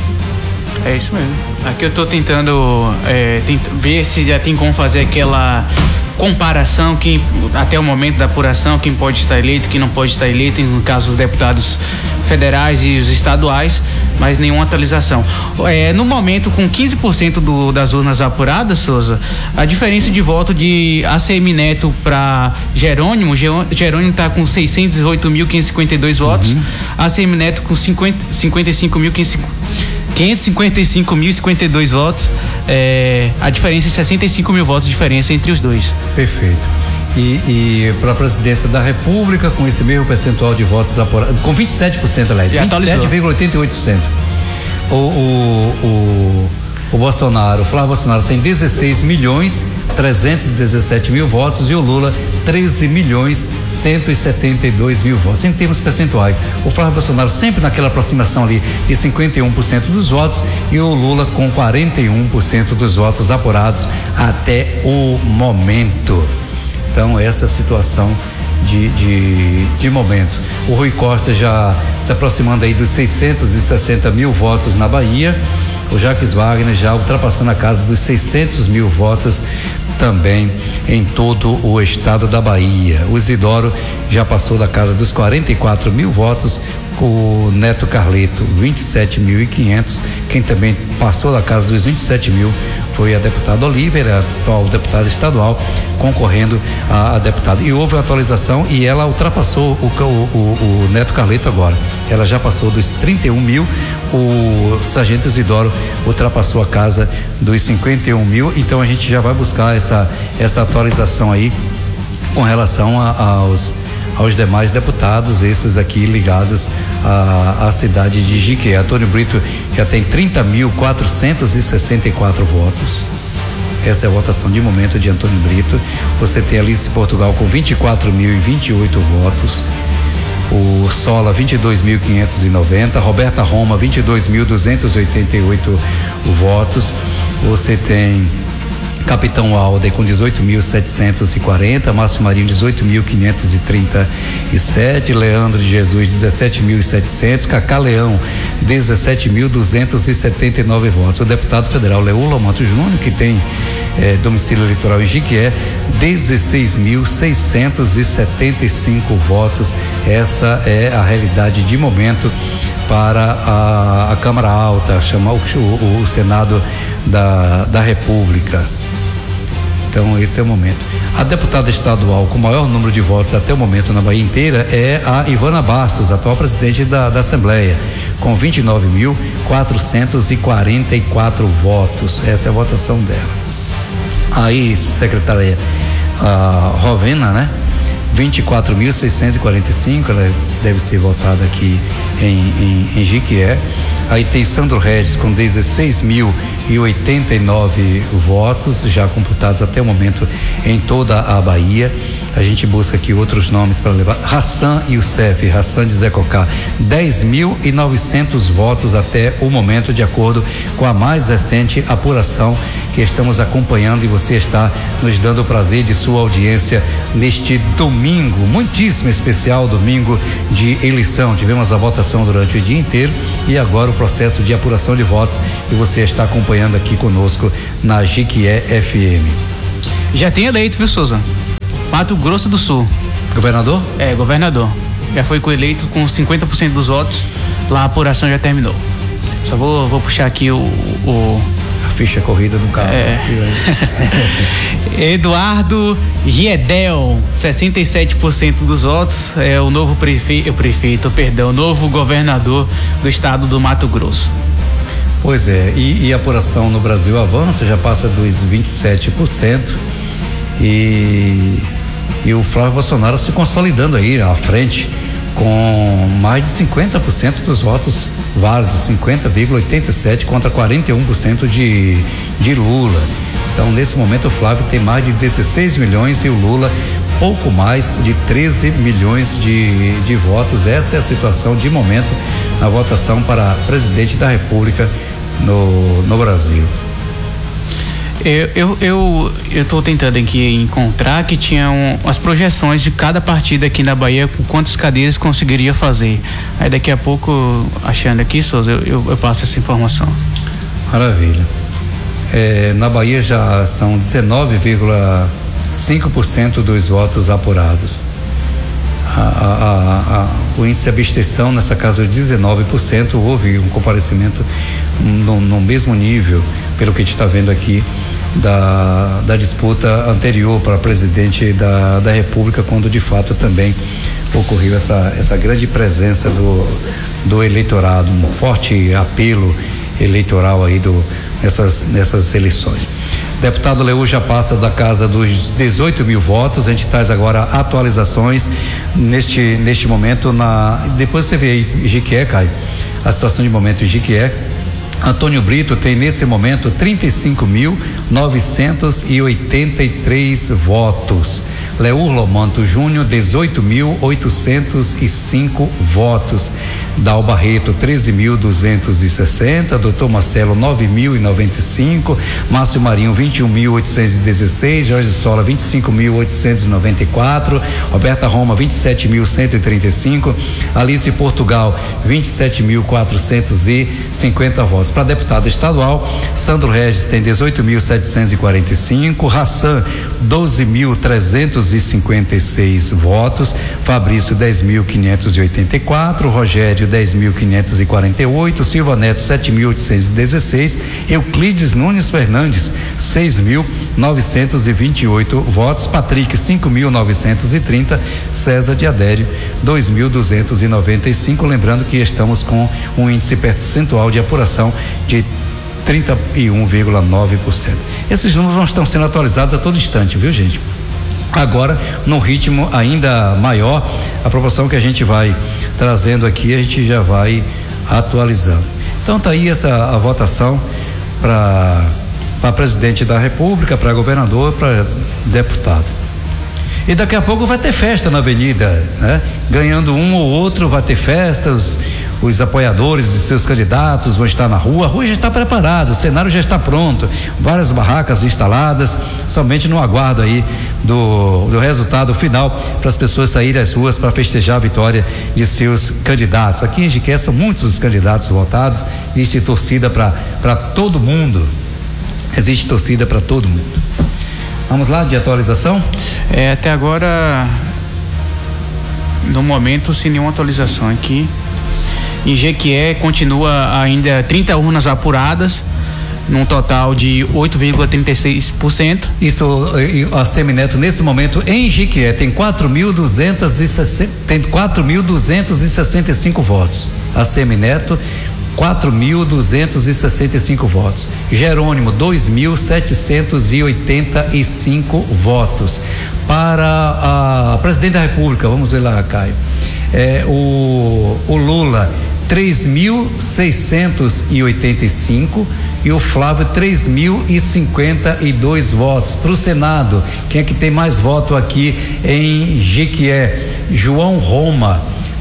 É isso mesmo. Aqui eu tô tentando é, tent, ver se já tem como fazer aquela comparação, quem, até o momento da apuração, quem pode estar eleito, quem não pode estar eleito, no caso dos deputados federais e os estaduais, mas nenhuma atualização. É, no momento, com quinze por cento do, das urnas apuradas, Souza, a diferença de voto de A C M Neto para Jerônimo, Jerônimo está com seiscentos e oito mil quinhentos e cinquenta e dois votos, uhum. A C M Neto com cinquenta, cinquenta e cinco mil quinhentos e cinquenta e cinco mil e cinquenta e dois votos, é, a diferença é sessenta e cinco mil votos de diferença entre os dois. Perfeito. E, e para a presidência da República, com esse mesmo percentual de votos apurados, com vinte e sete por cento, aliás, vinte e sete vírgula oitenta e oito por cento. O, o, o, o Bolsonaro, o Flávio Bolsonaro tem dezesseis milhões trezentos e dezessete mil votos e o Lula treze milhões cento e setenta e dois mil votos. Em termos percentuais, o Flávio Bolsonaro sempre naquela aproximação ali de cinquenta e um por cento dos votos e o Lula com quarenta e um por cento dos votos apurados até o momento. Então, essa situação de, de, de momento. O Rui Costa já se aproximando aí dos seiscentos e sessenta mil votos na Bahia, o Jacques Wagner já ultrapassando a casa dos seiscentos mil votos também em todo o estado da Bahia. O Isidoro já passou da casa dos quarenta e quatro mil votos, o Neto Carleto vinte e sete mil e quinhentos. Quem também passou da casa dos vinte e sete mil foi a deputada Olívia, a atual deputada estadual, concorrendo a, a deputada. E houve uma atualização e ela ultrapassou o, o, o, o Neto Carleto agora. Ela já passou dos trinta e um mil, o Sargento Isidoro ultrapassou a casa dos cinquenta e um mil. Então a gente já vai buscar essa, essa atualização aí com relação a, aos aos demais deputados, esses aqui ligados à, à cidade de Jiqué. Antônio Brito já tem trinta mil quatrocentos e sessenta e quatro votos. Essa é a votação de momento de Antônio Brito. Você tem Alice Portugal com vinte e quatro mil e vinte e oito votos. O Sola vinte e dois mil quinhentos e noventa, Roberta Roma vinte e dois mil duzentos e oitenta e oito votos. Você tem Capitão Alder com dezoito mil setecentos e quarenta, Márcio Marinho dezoito mil quinhentos e trinta e sete, Leandro de Jesus dezessete mil e setecentos, Cacá Leão dezessete mil duzentos e setenta e nove votos. O deputado federal Leur Lomanto Júnior, que tem eh, domicílio eleitoral em Jiqué, dezesseis mil seiscentos e setenta e cinco votos. Essa é a realidade de momento para a, a Câmara Alta, chamar o, o, o Senado da, da República. Então, esse é o momento. A deputada estadual com maior número de votos até o momento na Bahia inteira é a Ivana Bastos, atual presidente da, da Assembleia, com vinte e nove mil quatrocentos e quarenta e quatro votos. Essa é a votação dela. Aí, secretária a Rovena, né? vinte e quatro mil seiscentos e quarenta e cinco, ela deve ser votada aqui em, em, em Jiqué. Aí tem Sandro Regis com dezesseis mil e oitenta e nove votos, já computados até o momento em toda a Bahia. A gente busca aqui outros nomes para levar. Hassan Youssef, Hassan de Zé Cocá, dez mil e novecentos votos até o momento, de acordo com a mais recente apuração que estamos acompanhando e você está nos dando o prazer de sua audiência neste domingo, muitíssimo especial, domingo de eleição. Tivemos a votação durante o dia inteiro e agora o processo de apuração de votos e você está acompanhando aqui conosco na Jequié F M. Já tem eleito, viu, Souza? Mato Grosso do Sul. Governador? É, governador. Já foi coeleito com cinquenta por cento dos votos. Lá a apuração já terminou. Só vou, vou puxar aqui o, o... a ficha corrida do carro. É. Eduardo Riedel, sessenta e sete por cento dos votos, é o novo prefe... o prefeito, perdão, o novo governador do estado do Mato Grosso. Pois é, e, e a apuração no Brasil avança, já passa dos vinte e sete por cento e, e o Flávio Bolsonaro se consolidando aí à frente com mais de cinquenta por cento dos votos válidos, cinquenta vírgula oitenta e sete contra quarenta e um por cento de, de Lula. Então, nesse momento, o Flávio tem mais de dezesseis milhões e o Lula pouco mais de treze milhões de, de votos. Essa é a situação de momento na votação para presidente da República no, no Brasil. Eu eu eu eu tô tentando aqui encontrar que tinham as projeções de cada partido aqui na Bahia, com quantas cadeiras conseguiria fazer. Aí daqui a pouco, achando aqui, Souza, eu, eu, eu passo essa informação. Maravilha. É, na Bahia já são dezenove vírgula cinco por cento dos votos apurados. A, a, a, a, o índice de abstenção nessa casa de dezenove por cento, houve um comparecimento no, no mesmo nível, pelo que a gente está vendo aqui, da, da disputa anterior para presidente da, da República, quando de fato também ocorreu essa, essa grande presença do, do eleitorado, um forte apelo eleitoral aí do, nessas, nessas eleições. Deputado Leu já passa da casa dos dezoito mil votos. A gente traz agora atualizações neste, neste momento. Na, depois você vê aí, Jequié, Caio, a situação de momento em Jequié. Antônio Brito tem nesse momento trinta e cinco mil novecentos e oitenta e três votos. Leur Lomanto Júnior, dezoito mil oitocentos e cinco votos. Dal Barreto, treze mil duzentos e sessenta. Doutor Marcelo, nove mil e noventa e cinco. Márcio Marinho, vinte e um mil oitocentos e dezesseis. Jorge Sola, vinte e cinco mil oitocentos e noventa e quatro. Roberta Roma, vinte e sete mil cento e trinta e cinco. Alice Portugal, vinte e sete mil quatrocentos e cinquenta votos. Para deputado estadual, Sandro Regis tem dezoito mil setecentos e quarenta e cinco. Rassan, doze mil trezentos e cinquenta e seis votos. Fabrício, dez mil quinhentos e oitenta e quatro. Rogério, dez mil quinhentos e quarenta e oito. Silva Neto, sete mil oitocentos e dezesseis. Euclides Nunes Fernandes, seis mil novecentos e vinte e oito votos. Patrick, cinco mil novecentos e trinta. César de Adério, dois mil duzentos e noventa e cinco. Lembrando que estamos com um índice percentual de apuração de trinta e um vírgula nove por cento. Esses números não estão sendo atualizados a todo instante, viu, gente? Agora, num ritmo ainda maior, a proporção que a gente vai trazendo aqui, a gente já vai atualizando. Então tá aí essa a votação para para presidente da República, para governador, para deputado. E daqui a pouco vai ter festa na avenida, né? Ganhando um ou outro vai ter festa, os, os apoiadores de seus candidatos vão estar na rua, a rua já está preparada, o cenário já está pronto, várias barracas instaladas, somente no aguardo aí do, do resultado final para as pessoas saírem às ruas para festejar a vitória de seus candidatos. Aqui em Jequié são muitos os candidatos votados, existe torcida para para todo mundo, existe torcida para todo mundo. Vamos lá, de atualização? É, até agora, no momento, sem nenhuma atualização aqui. Em Jequié continua ainda trinta urnas apuradas, num total de oito vírgula trinta e seis por cento. Isso, a Semineto, nesse momento, em Jequié, tem quatro mil duzentos e sessenta e cinco votos. A Semineto, quatro mil duzentos e sessenta e cinco votos. Jerônimo, dois mil setecentos e oitenta e cinco votos. Para a presidente da República, vamos ver lá, Caio. É, o, o Lula, três mil seiscentos e oitenta e cinco e o Flávio, três mil e cinquenta e dois votos. Para o Senado, quem é que tem mais voto aqui em Jequié? João Roma,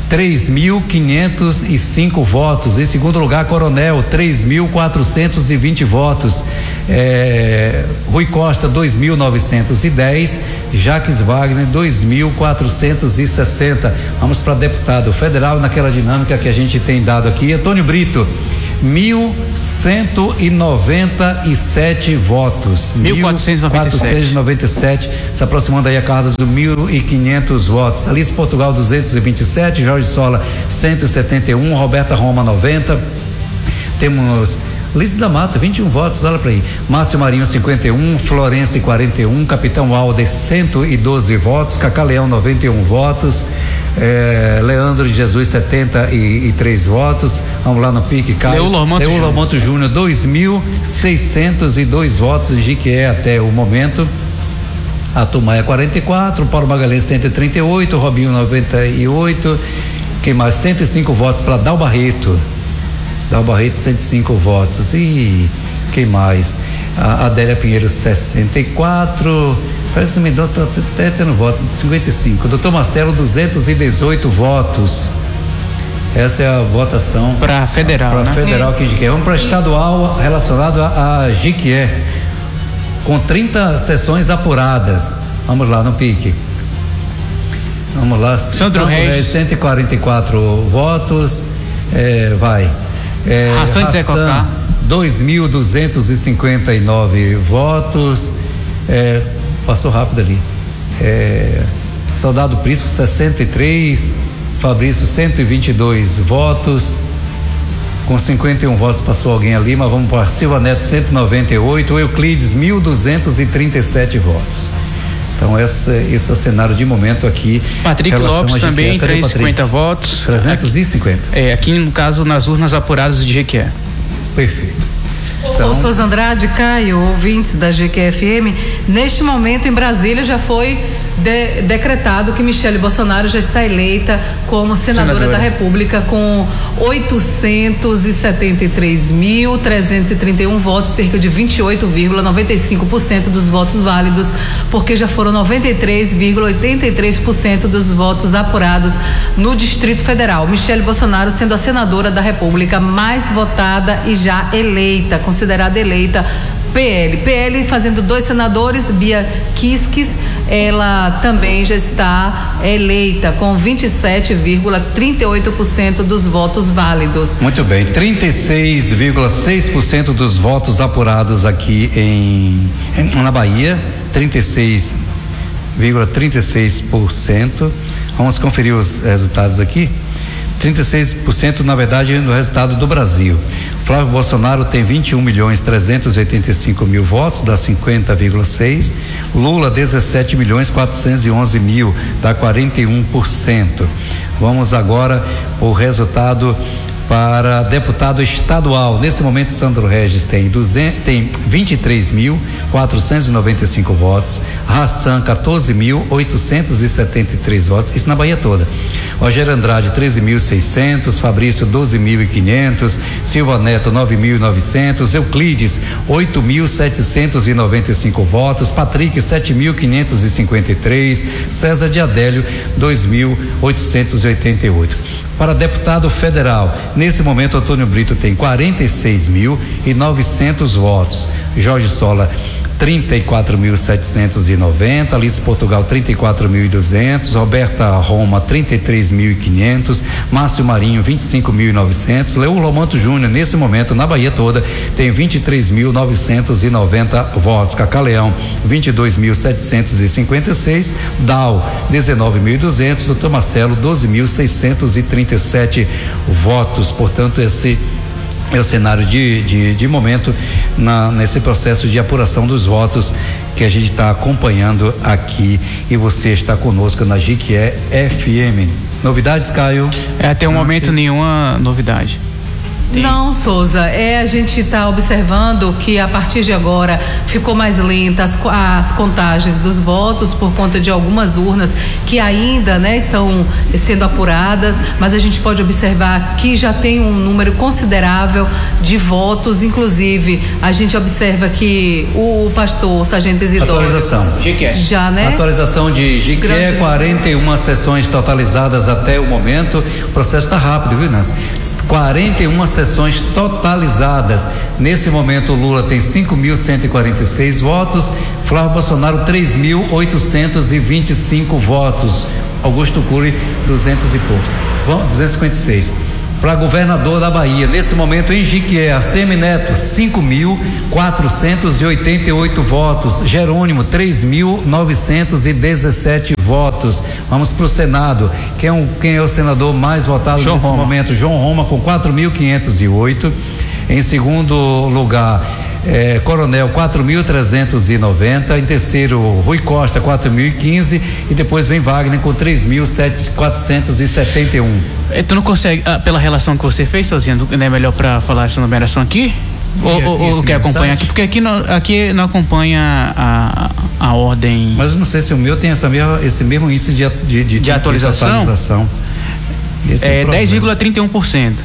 três mil quinhentos e cinco votos. Em segundo lugar, Coronel, três mil quatrocentos e vinte votos. É, Rui Costa, dois mil novecentos e dez. Jacques Wagner, dois mil quatrocentos e sessenta. Vamos para deputado federal naquela dinâmica que a gente tem dado aqui. Antônio Brito, mil cento e noventa e sete votos. mil quatrocentos e noventa e sete, se aproximando aí a casa dos mil e quinhentos votos. Alice Portugal, duzentos e vinte e sete. Jorge Sola, cento e setenta e um. Roberta Roma, noventa. Temos Liz da Mata, vinte e um votos, olha para aí. Márcio Marinho, cinquenta e um. Florença, quarenta e um. Capitão Aldes, cento e doze votos. Cacá Leão, noventa e um votos. É, Leandro de Jesus, setenta e três votos. Vamos lá no pique, Caio. Leu Lomonto Júnior, dois mil seiscentos e dois votos em Jiquié até o momento. A Tumaia, quarenta e quatro. Paulo Magalhães, cento e trinta e oito. Robinho, noventa e oito. Quem mais? cento e cinco votos para Dal Barreto. Dal Barreto, cento e cinco votos. E quem mais? A Adélia Pinheiro, sessenta e quatro. Parece que Mendonça está até tendo voto, cinquenta e cinco. Doutor Marcelo, duzentos e dezoito votos. Essa é a votação para federal, para né? federal aqui de Jiquié. Vamos para estadual relacionado a, a Jiquié, com trinta sessões apuradas. Vamos lá no pique. Vamos lá. Sandro Reis, cento e quarenta e quatro votos. É, vai. É, Hassan de Zé Cocá, dois mil duzentos e cinquenta e nove votos. É, passou rápido ali. É, Soldado Prisco, sessenta e três. Fabrício, cento e vinte e dois votos. Com cinquenta e um votos passou alguém ali, mas vamos para Silva Neto, cento e noventa e oito. Euclides, mil duzentos e trinta e sete votos. Então essa, esse é o cenário de momento aqui. Patrick Lopes também, trezentos e cinquenta votos. trezentos e cinquenta. É, aqui no caso nas urnas apuradas de Jequié. Perfeito. Então, ô Souza Andrade, Caio, ouvintes da G Q F M, neste momento em Brasília já foi de, decretado que Michele Bolsonaro já está eleita como senadora, senadora. da República com oitocentos e setenta e três mil trezentos e trinta e um votos, cerca de vinte e oito vírgula noventa e cinco por cento dos votos válidos, porque já foram noventa e três vírgula oitenta e três por cento dos votos apurados no Distrito Federal. Michele Bolsonaro sendo a senadora da República mais votada e já eleita, considerada eleita. P L. P L fazendo dois senadores, Bia Kiskis, ela também já está eleita com vinte e sete vírgula trinta e oito por cento dos votos válidos. Muito bem, trinta e seis vírgula seis por cento dos votos apurados aqui em, em na Bahia, trinta e seis vírgula trinta e seis por cento. Vamos conferir os resultados aqui. trinta e seis por cento, na verdade, no resultado do Brasil. Flávio Bolsonaro tem vinte e um milhões trezentos e oitenta e cinco mil votos, dá cinquenta vírgula seis. Lula, dezessete milhões quatrocentos e onze mil, dá quarenta e um por cento. Vamos agora o resultado para deputado estadual. Nesse momento, Sandro Regis tem, duzentos, tem vinte e três mil quatrocentos e noventa e cinco votos, Hassan quatorze mil oitocentos e setenta e três votos, isso na Bahia toda. Rogério Andrade treze mil e seiscentos, Fabrício doze mil e quinhentos, Silva Neto nove mil e novecentos, Euclides oito mil setecentos e noventa e cinco votos, Patrick sete mil quinhentos e cinquenta e três, César de Adélio dois mil oitocentos e oitenta e oito. Para deputado federal, nesse momento Antônio Brito tem quarenta e seis mil e novecentos votos, Jorge Sola trinta e quatro mil setecentos e noventa, Alice Portugal trinta e quatro mil e duzentos, Roberta Roma trinta e três mil e quinhentos, Márcio Marinho vinte e cinco mil e novecentos, Leu Lomonto Júnior nesse momento na Bahia toda tem vinte e três mil novecentos e noventa votos, Cacá Leão vinte e dois mil setecentos e cinquenta e seis, Dal dezenove mil e duzentos, doutor Marcelo doze mil seiscentos e trinta e sete votos. Portanto, esse é o cenário de, de, de momento na, nesse processo de apuração dos votos que a gente está acompanhando aqui, e você está conosco na Jiquié F M. Novidades, Caio? É, até o momento nenhuma novidade. Tem. Não, Souza, é, a gente está observando que a partir de agora ficou mais lenta as, as contagens dos votos por conta de algumas urnas que ainda, né, estão sendo apuradas, mas a gente pode observar que já tem um número considerável de votos, inclusive a gente observa que o pastor, o sargento Isidoro... Atualização. Já, né? Atualização de Jiquié, quarenta e uma sessões totalizadas até o momento. O processo está rápido, viu, Nancy? quarenta e uma sessões totalizadas. Nesse momento, o Lula tem cinco mil cento e quarenta e seis votos, Flávio Bolsonaro três mil oitocentos e vinte e cinco votos, Augusto Cury duzentos e poucos, duzentos e cinquenta e seis. Para governador da Bahia, nesse momento em Jiquié, Assemi Neto, cinco mil quatrocentos e oitenta e oito votos, Jerônimo, três mil novecentos e dezessete votos. Vamos para o Senado. Quem é, um, quem é o senador mais votado João nesse Roma. momento? João Roma, com quatro mil quinhentos e oito. Em segundo lugar, É, Coronel quatro mil trezentos e noventa, em terceiro Rui Costa quatro mil e quinze e depois vem Wagner com três mil quatrocentos e setenta e um. É, tu não consegue, ah, pela relação que você fez, sozinho, não é melhor para falar essa numeração aqui? Ou, ou, ou quer acompanhar aqui? Porque aqui não, aqui não acompanha a, a ordem. Mas eu não sei se o meu tem essa mesma, esse mesmo índice de, de, de, de atualização. De atualização. Esse é é dez vírgula trinta e um por cento.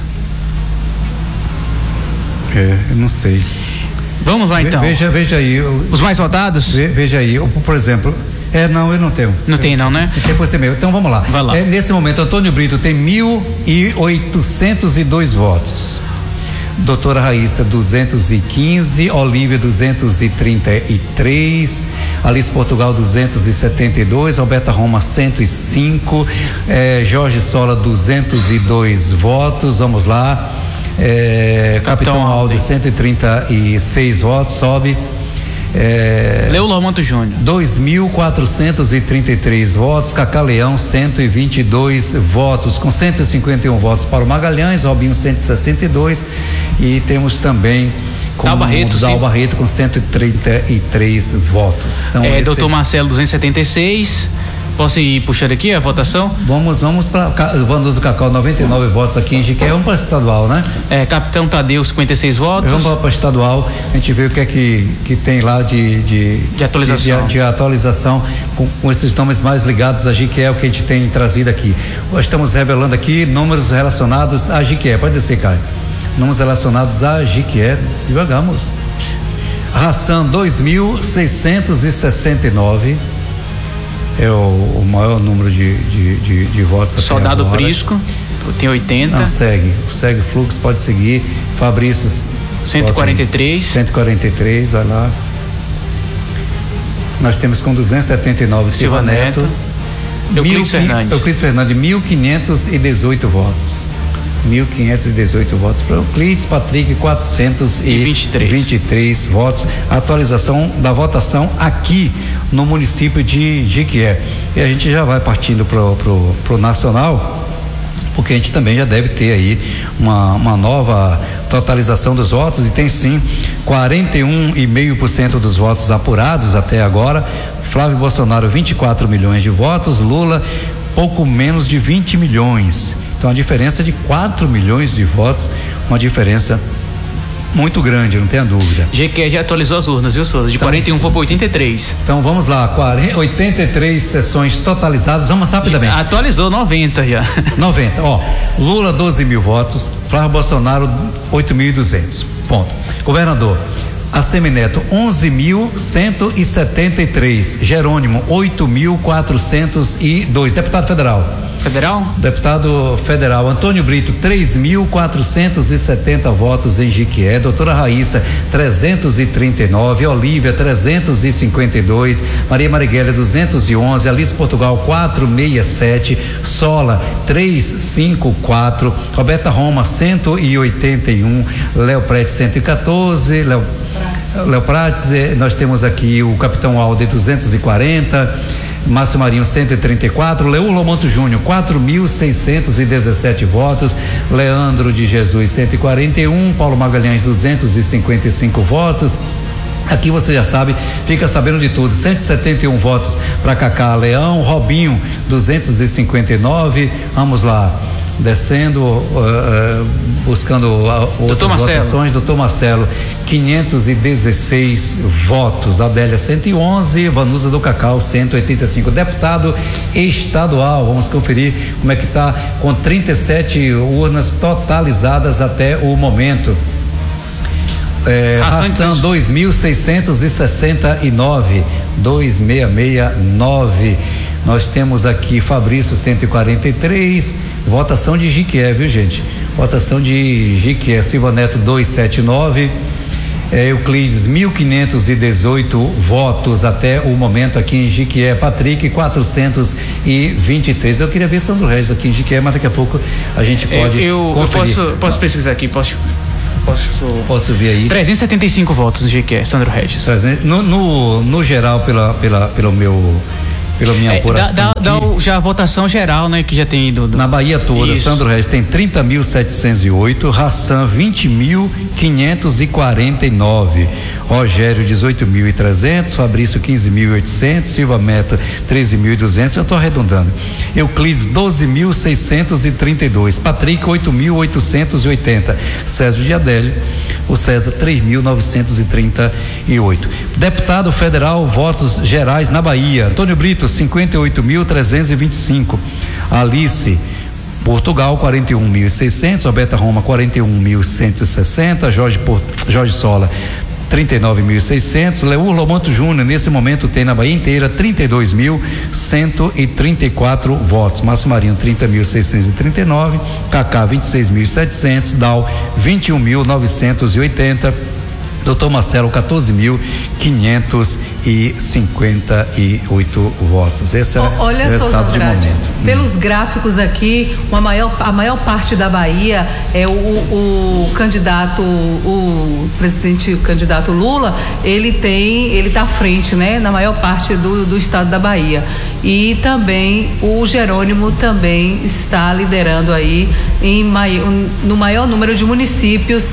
É, eu não sei. Vamos lá então. Veja, veja aí. Eu, Os mais votados? Ve, veja aí, eu, por exemplo. É, não, eu não tenho. Não eu, tem não, né? Tem por ser meu. Então vamos lá. Vai lá. É, nesse momento, Antônio Brito tem mil e oitocentos e dois votos. Doutora Raíssa, duzentos e quinze, Olívia, duzentos e trinta e três, Alice Portugal, duzentos e setenta e dois, Roberta Roma, cento e cinco, eh, Jorge Sola, duzentos e dois votos. Vamos lá. É, Capitão, Capitão Aldo, cento e trinta e seis votos, sobe. É, Leulo Monto Júnior, dois mil quatrocentos e trinta e três votos. Cacá Leão, cento e vinte e dois votos, com cento e cinquenta e um votos para o Magalhães, Robinho, cento e sessenta e dois, e temos também com Dal Barreto, Dal Barreto com cento e trinta e três votos. Então, é, doutor Marcelo, duzentos e setenta e seis. Posso ir puxando aqui a votação? Vamos, vamos para Vanduzo Cacau, noventa e nove votos aqui em Jiquié. Vamos para o estadual, né? É, Capitão Tadeu, cinquenta e seis votos. Vamos para o estadual, a gente vê o que é que, que tem lá de, de, de atualização, de, de, de atualização com, com esses nomes mais ligados a Jiquié, o que a gente tem trazido aqui. Nós estamos revelando aqui números relacionados a Jiquié. Pode descer, Caio. Números relacionados a Jiquié. Devagar, moço. Ração, dois mil seiscentos e sessenta e nove. É o, o maior número de, de, de, de votos. Soldado até agora. Prisco tem oitenta. Não, segue, segue fluxo, pode seguir. Fabrício, cento e quarenta e três. cento e quarenta e três, vai lá. Nós temos com duzentos e setenta e nove Silva, Silva Neto. Neto. Euclides Fernandes. Euclides Fernandes, mil quinhentos e dezoito votos. mil quinhentos e dezoito votos para Euclides. Patrick, quatrocentos e vinte e três votos. A atualização da votação aqui no município de Jiquié. E a gente já vai partindo pro, pro, pro nacional, porque a gente também já deve ter aí uma, uma nova totalização dos votos, e tem sim quarenta e um vírgula cinco por cento dos votos apurados até agora. Flávio Bolsonaro, vinte e quatro milhões de votos, Lula pouco menos de vinte milhões. Então a diferença é de quatro milhões de votos, uma diferença muito grande, não tenha dúvida. G Q já atualizou as urnas, viu, Souza? De então, quarenta e um foi para oitenta e três. Então vamos lá, quarenta, oitenta e três sessões totalizadas, vamos rapidamente. Atualizou noventa já. noventa, ó. Lula, doze mil votos, Flávio Bolsonaro, oito mil e duzentos. Ponto. Governador, Assemi Neto, onze mil cento e setenta e três. Jerônimo, oito mil quatrocentos e dois. Deputado federal. Federal? Deputado federal Antônio Brito, três mil quatrocentos e setenta votos em Jiquié. Doutora Raíssa, trezentos e trinta e nove. Olívia, trezentos e cinquenta e dois. Maria Marighella, duzentos e onze. Alice Portugal, quatrocentos e sessenta e sete. Sola, trezentos e cinquenta e quatro. Roberta Roma, cento e oitenta e um. Léo Prates, cento e quatorze. Léo Léo Prates, nós temos aqui o Capitão Aldo, duzentos e quarenta. Márcio Marinho, cento e trinta e quatro. Leulo Monto Júnior, quatro mil seiscentos e dezessete votos. Leandro de Jesus, cento e quarenta e um. Paulo Magalhães, duzentos e cinquenta e cinco votos. Aqui você já sabe, fica sabendo de tudo. cento e setenta e um votos para Cacá Leão. Robinho, duzentos e cinquenta e nove. Vamos lá. descendo, uh, buscando uh, outras votações. Doutor Marcelo, quinhentos e dezesseis votos. Adélia, cento e onze. Vanusa do Cacau, cento e oitenta e cinco. Deputado estadual, vamos conferir como é que está, com trinta e sete urnas totalizadas até o momento. É, Ração dois mil seiscentos e sessenta e nove, dois mil seiscentos e sessenta e nove. Nós temos aqui Fabrício cento e quarenta e três, votação de Jiquié, viu, gente? Votação de Jiquié. Silva Neto duzentos e setenta e nove, é, Euclides mil quinhentos e dezoito votos até o momento aqui em Jiquié. Patrick quatrocentos e vinte e três. Eu queria ver Sandro Regis aqui em Jiquié, mas daqui a pouco a gente pode eu, eu posso, posso pesquisar aqui, posso Posso, posso ver aí. trezentos e setenta e cinco votos no G Q E, Sandro Regis. No, no, no geral, pela, pela, pelo meu, pela minha é, apuração. Dá, dá, dá o, já a votação geral, né, que já tem do, do... Na Bahia toda, isso. Sandro Regis tem trinta mil setecentos e oito, Ração vinte mil quinhentos e quarenta e nove, Rogério dezoito mil e trezentos, Fabrício quinze mil e oitocentos, Silva Neto treze mil e duzentos, eu estou arredondando. Euclides doze mil seiscentos e trinta e dois, Patrick oito mil oitocentos e oitenta, César de Adélio, o César três mil novecentos e trinta e oito. Deputado federal, votos gerais na Bahia, Antônio Brito cinquenta e oito mil trezentos e vinte e cinco, Alice Portugal quarenta e um mil e seiscentos, Roberta Roma quarenta e um mil cento e sessenta, Jorge Port... Jorge Sola trinta e nove mil e seiscentos, Leur Lomanto Júnior nesse momento tem na Bahia inteira trinta e dois mil cento e trinta e quatro votos, Márcio Marinho trinta mil seiscentos e trinta e nove, Cacá vinte e seis mil e setecentos, Dal vinte e um mil novecentos e oitenta, Doutor Marcelo quatorze mil quinhentos e cinquenta e oito votos. Esse é Olha o resultado de momento. Pelos hum. gráficos aqui, uma maior, a maior parte da Bahia é o, o, o candidato, o presidente o candidato Lula, ele tem, ele está à frente, né, na maior parte do, do estado da Bahia. E também o Jerônimo também está liderando aí em maior, no maior número de municípios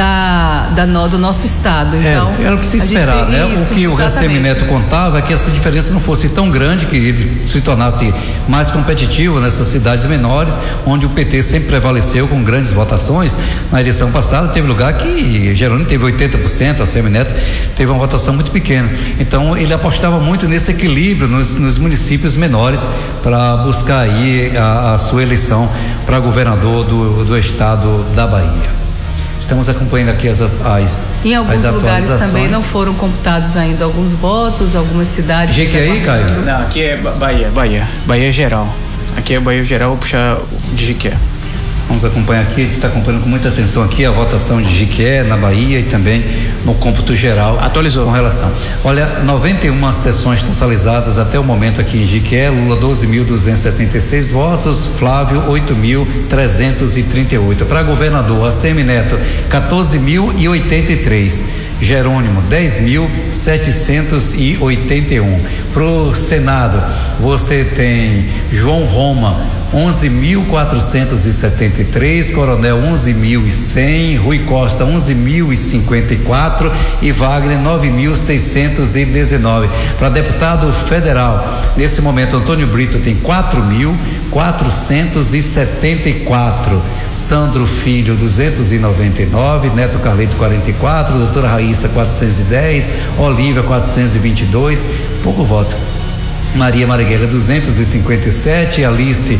da, da do nosso estado. Então, é, era o que se esperava, né? Isso, o que o Racemi Neto contava é que essa diferença não fosse tão grande, que ele se tornasse mais competitivo nessas cidades menores, onde o P T sempre prevaleceu com grandes votações. Na eleição passada teve lugar que Jerônimo teve oitenta por cento, a Racemi Neto teve uma votação muito pequena. Então ele apostava muito nesse equilíbrio nos, nos municípios menores para buscar aí a, a sua eleição para governador do, do estado da Bahia. Estamos acompanhando aqui as, as Em alguns as lugares também não foram computados ainda alguns votos, algumas cidades. G Q E aí, Caio? Não, aqui é Bahia, Bahia. Bahia geral. Aqui é Bahia geral, vou puxar de G Q E. Vamos acompanhar aqui, a gente está acompanhando com muita atenção aqui a votação de G Q E na Bahia e também no cômputo geral. Atualizou. Com relação. Olha, noventa e uma sessões totalizadas até o momento aqui em G Q E, Lula doze mil duzentos e setenta e seis votos, Flávio oito mil trezentos e trinta e oito. Para governador, Racemi Neto quatorze mil e oitenta e três. Jerônimo dez mil setecentos e oitenta e um. Pro Senado, você tem João Roma onze mil quatrocentos e setenta e três, Coronel onze mil e cem, Rui Costa onze mil e cinquenta e quatro e Wagner nove mil seiscentos e dezenove. Para deputado federal, nesse momento Antônio Brito tem quatro mil quatrocentos e setenta e quatro, Sandro Filho duzentos e noventa e nove, Neto Carleto quarenta e quatro, doutora Raíssa quatrocentos e dez, Olívia quatrocentos e vinte e dois, pouco voto. Maria Marighella duzentos e cinquenta e sete, Alice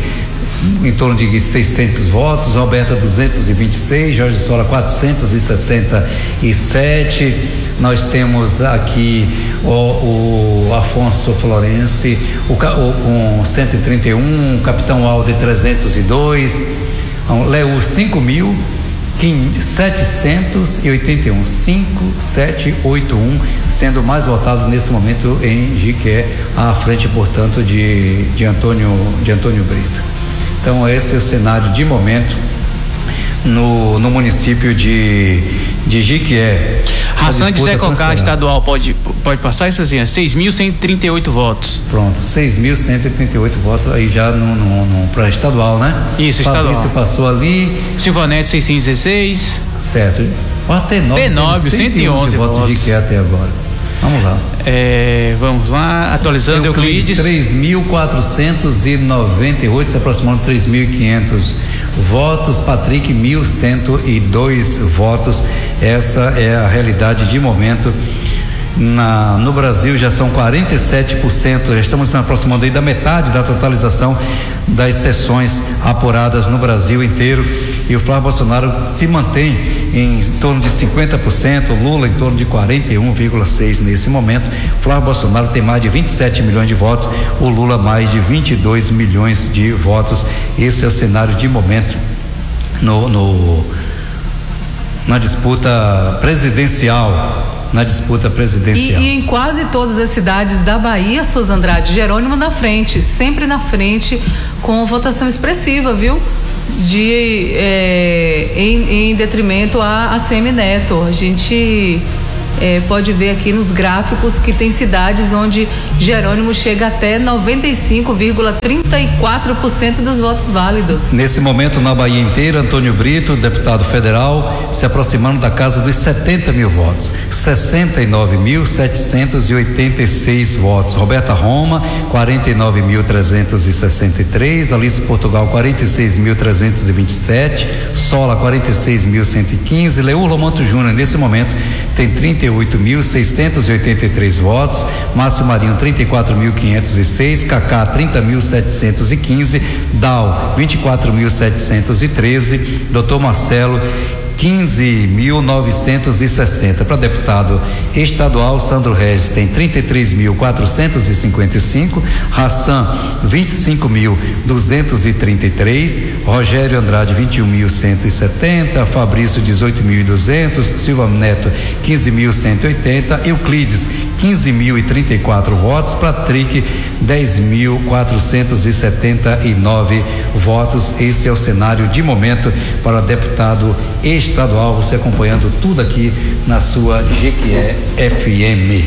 em torno de seiscentos votos, Roberta duzentos e vinte e seis, Jorge Sola quatrocentos e sessenta e sete. Nós temos aqui o, o Afonso Florense o, o, com cento e trinta e um, o Capitão Alde trezentos e dois, Leu cinco mil setecentos e oitenta e um, cinco sete oito um, sendo mais votado nesse momento em Jiquié, à frente, portanto, de, de Antônio de Antônio Brito. Então esse é o cenário de momento no, no município de, de Jiquié. Ração de Zé Cocá estadual pode, pode passar isso assim, seis mil cento e trinta e oito votos. Pronto, seis mil cento e trinta e oito votos aí já no, no, no para estadual, né? Isso, estadual. Fabrício passou ali. Silva Neto seiscentos e dezesseis. Certo. T nove, cento e onze votos. votos de Jiquié até agora. Vamos lá. É, vamos lá, atualizando Euclides. três mil quatrocentos e noventa e oito, se aproximando de três mil e quinhentos votos, Patrick mil cento e dois votos. Essa é a realidade de momento. Na, no Brasil já são quarenta e sete por cento, já estamos se aproximando aí da metade da totalização das sessões apuradas no Brasil inteiro, e o Flávio Bolsonaro se mantém em torno de cinquenta por cento, Lula em torno de quarenta e um vírgula seis por cento nesse momento. O Flávio Bolsonaro tem mais de vinte e sete milhões de votos, o Lula mais de vinte e dois milhões de votos. Esse é o cenário de momento no, no na disputa presidencial. Na disputa presidencial. E, e em quase todas as cidades da Bahia, Souza Andrade, Jerônimo na frente, sempre na frente, com votação expressiva, viu? De, é, em, em detrimento a, a Semineto. A gente é, pode ver aqui nos gráficos que tem cidades onde Jerônimo chega até noventa e cinco vírgula trinta e quatro por cento dos votos válidos. Nesse momento, na Bahia inteira, Antônio Brito, deputado federal, se aproximando da casa dos setenta mil votos, sessenta e nove mil setecentos e oitenta e seis votos. Roberta Roma, quarenta e nove mil trezentos e sessenta e três, Alice Portugal, quarenta e seis mil trezentos e vinte e sete, Sola, quarenta e seis mil cento e quinze, Leur Lomanto Júnior, nesse momento, tem trinta e oito mil seiscentos e oitenta e três votos, Márcio Marinho, trinta e quatro mil quinhentos e seis, Cacá, trinta mil setecentos e quinze, Dal, vinte e quatro mil setecentos e treze, doutor Marcelo, quinze mil novecentos e sessenta. Para deputado estadual, Sandro Regis tem trinta e três mil quatrocentos e cinquenta e cinco, Hassan vinte e cinco mil duzentos e trinta e três, Rogério Andrade vinte e um mil cento e setenta, Fabrício dezoito mil e duzentos, Silva Neto quinze mil cento e oitenta, Euclides quinze mil e trinta e quatro votos, Patrick dez mil quatrocentos e setenta e nove votos. Esse é o cenário de momento para deputado estadual, você acompanhando tudo aqui na sua Jequié F M.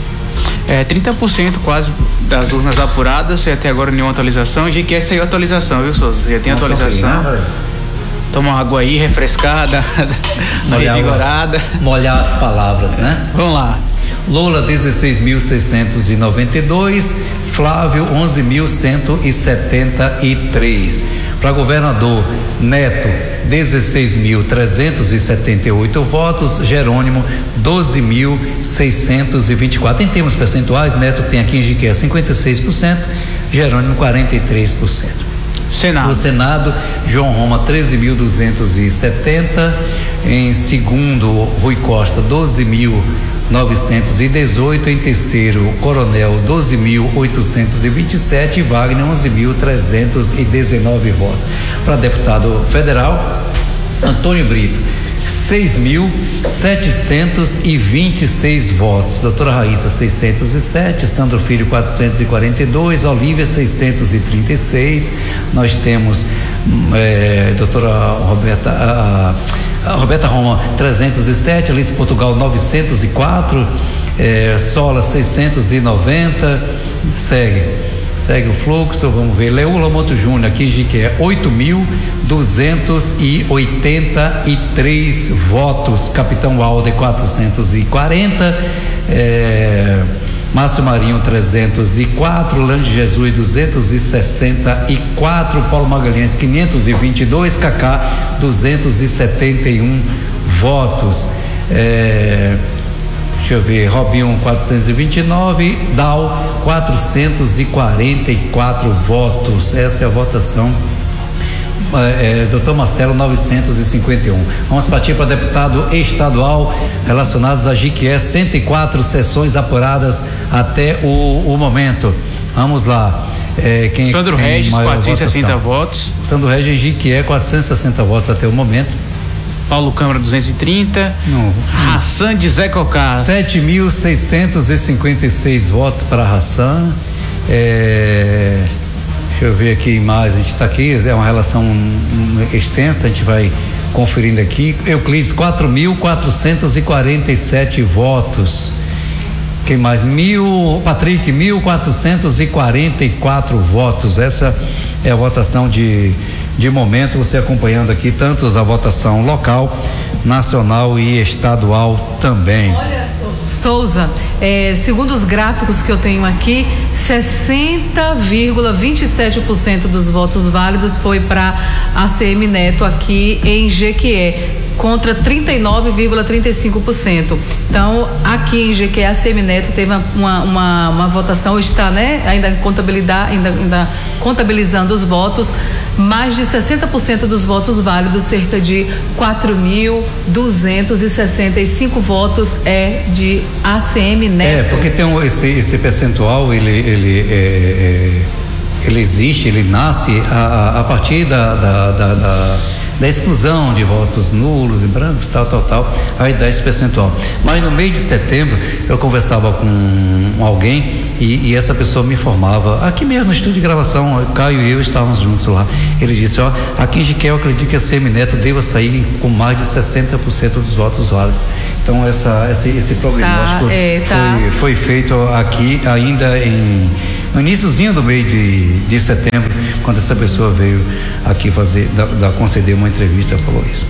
É, trinta por cento quase das urnas apuradas, e até agora nenhuma atualização. Jequié saiu atualização, viu, Souza? Já tem Nossa, atualização. Né? Toma uma água aí, refrescada, revigorada. Molhar as palavras, né? Vamos lá. Lula dezesseis mil seiscentos e noventa e dois, Flávio onze mil cento e setenta e três. Para governador, Neto dezesseis mil trezentos e setenta e oito votos, Jerônimo doze mil seiscentos e vinte e quatro. Em termos percentuais, Neto tem aqui em Jequié cinquenta e seis por cento, Jerônimo quarenta e três por cento. Senado. No Senado, João Roma treze mil duzentos e setenta, em segundo, Rui Costa doze mil novecentos e dezoito, em terceiro, Coronel doze mil oitocentos e vinte e sete e Wagner onze mil trezentos e dezenove votos. Para deputado federal, Antônio Brito seis mil setecentos e vinte e seis votos, doutora Raíssa seiscentos e sete, Sandro Filho quatrocentos e quarenta e dois, Olívia seiscentos e trinta e seis, nós temos é, doutora Roberta a, a Roberta Roma trezentos e sete, Alice Portugal novecentos e quatro, é, Sola seiscentos e noventa, segue segue o fluxo, vamos ver, Leur Lomanto Júnior aqui em Jequié, oito mil duzentos e oitenta e três votos, Capitão Alder quatrocentos e quarenta, é, Márcio Marinho trezentos e quatro, Lande Jesus duzentos e sessenta e quatro, Paulo Magalhães quinhentos e vinte e dois, Cacá duzentos e setenta e um votos, é, deixa eu ver, Robinho quatrocentos e vinte e nove, Dal quatrocentos e quarenta e quatro votos. Essa é a votação. É, doutor Marcelo novecentos e cinquenta e um. Vamos partir para deputado estadual relacionados a Jequié, cento e quatro sessões apuradas até o, o momento. Vamos lá. É, quem, Sandro quem Regis, quatrocentos e sessenta votos. Sandro Regis Jequié, quatrocentos e sessenta votos até o momento. Paulo Câmara duzentos e trinta, Hassan de Zé Cocá sete mil seiscentos e cinquenta e seis votos para Hassan. É, deixa eu ver aqui mais, a gente está aqui, é uma relação extensa, a gente vai conferindo aqui. Euclides quatro mil quatrocentos e quarenta e sete votos. Quem mais? Mil, Patrick, mil quatrocentos e quarenta e quatro votos. Essa é a votação de, de momento, você acompanhando aqui tanto a votação local, nacional e estadual também. Olha, Souza, é, segundo os gráficos que eu tenho aqui, sessenta vírgula vinte e sete por cento dos votos válidos foi para A C M Neto aqui em Jequié, contra trinta e nove vírgula trinta e cinco por cento. Então, aqui em Jequié, a C M Neto teve uma, uma, uma votação, está, né, ainda, contabilidade, ainda, ainda contabilizando os votos, mais de sessenta por cento dos votos válidos, cerca de quatro mil duzentos e sessenta e cinco votos é de A C M Neto. É, porque tem um, esse, esse percentual, ele, ele, é, é, ele existe, ele nasce a, a partir da, da, da, da da exclusão de votos nulos e brancos, tal, tal, tal, aí dá esse percentual. Mas no mês de setembro eu conversava com alguém e, e essa pessoa me informava, aqui mesmo no estúdio de gravação, o Caio e eu estávamos juntos lá, ele disse, ó, aqui em Jequié eu acredito que a C M Neto deva sair com mais de sessenta por cento dos votos válidos. Então essa, esse, esse prognóstico tá, é, tá. foi, foi feito aqui ainda em no iniciozinho do mês de, de setembro, quando essa pessoa veio aqui fazer, da, da conceder uma entrevista, falou isso.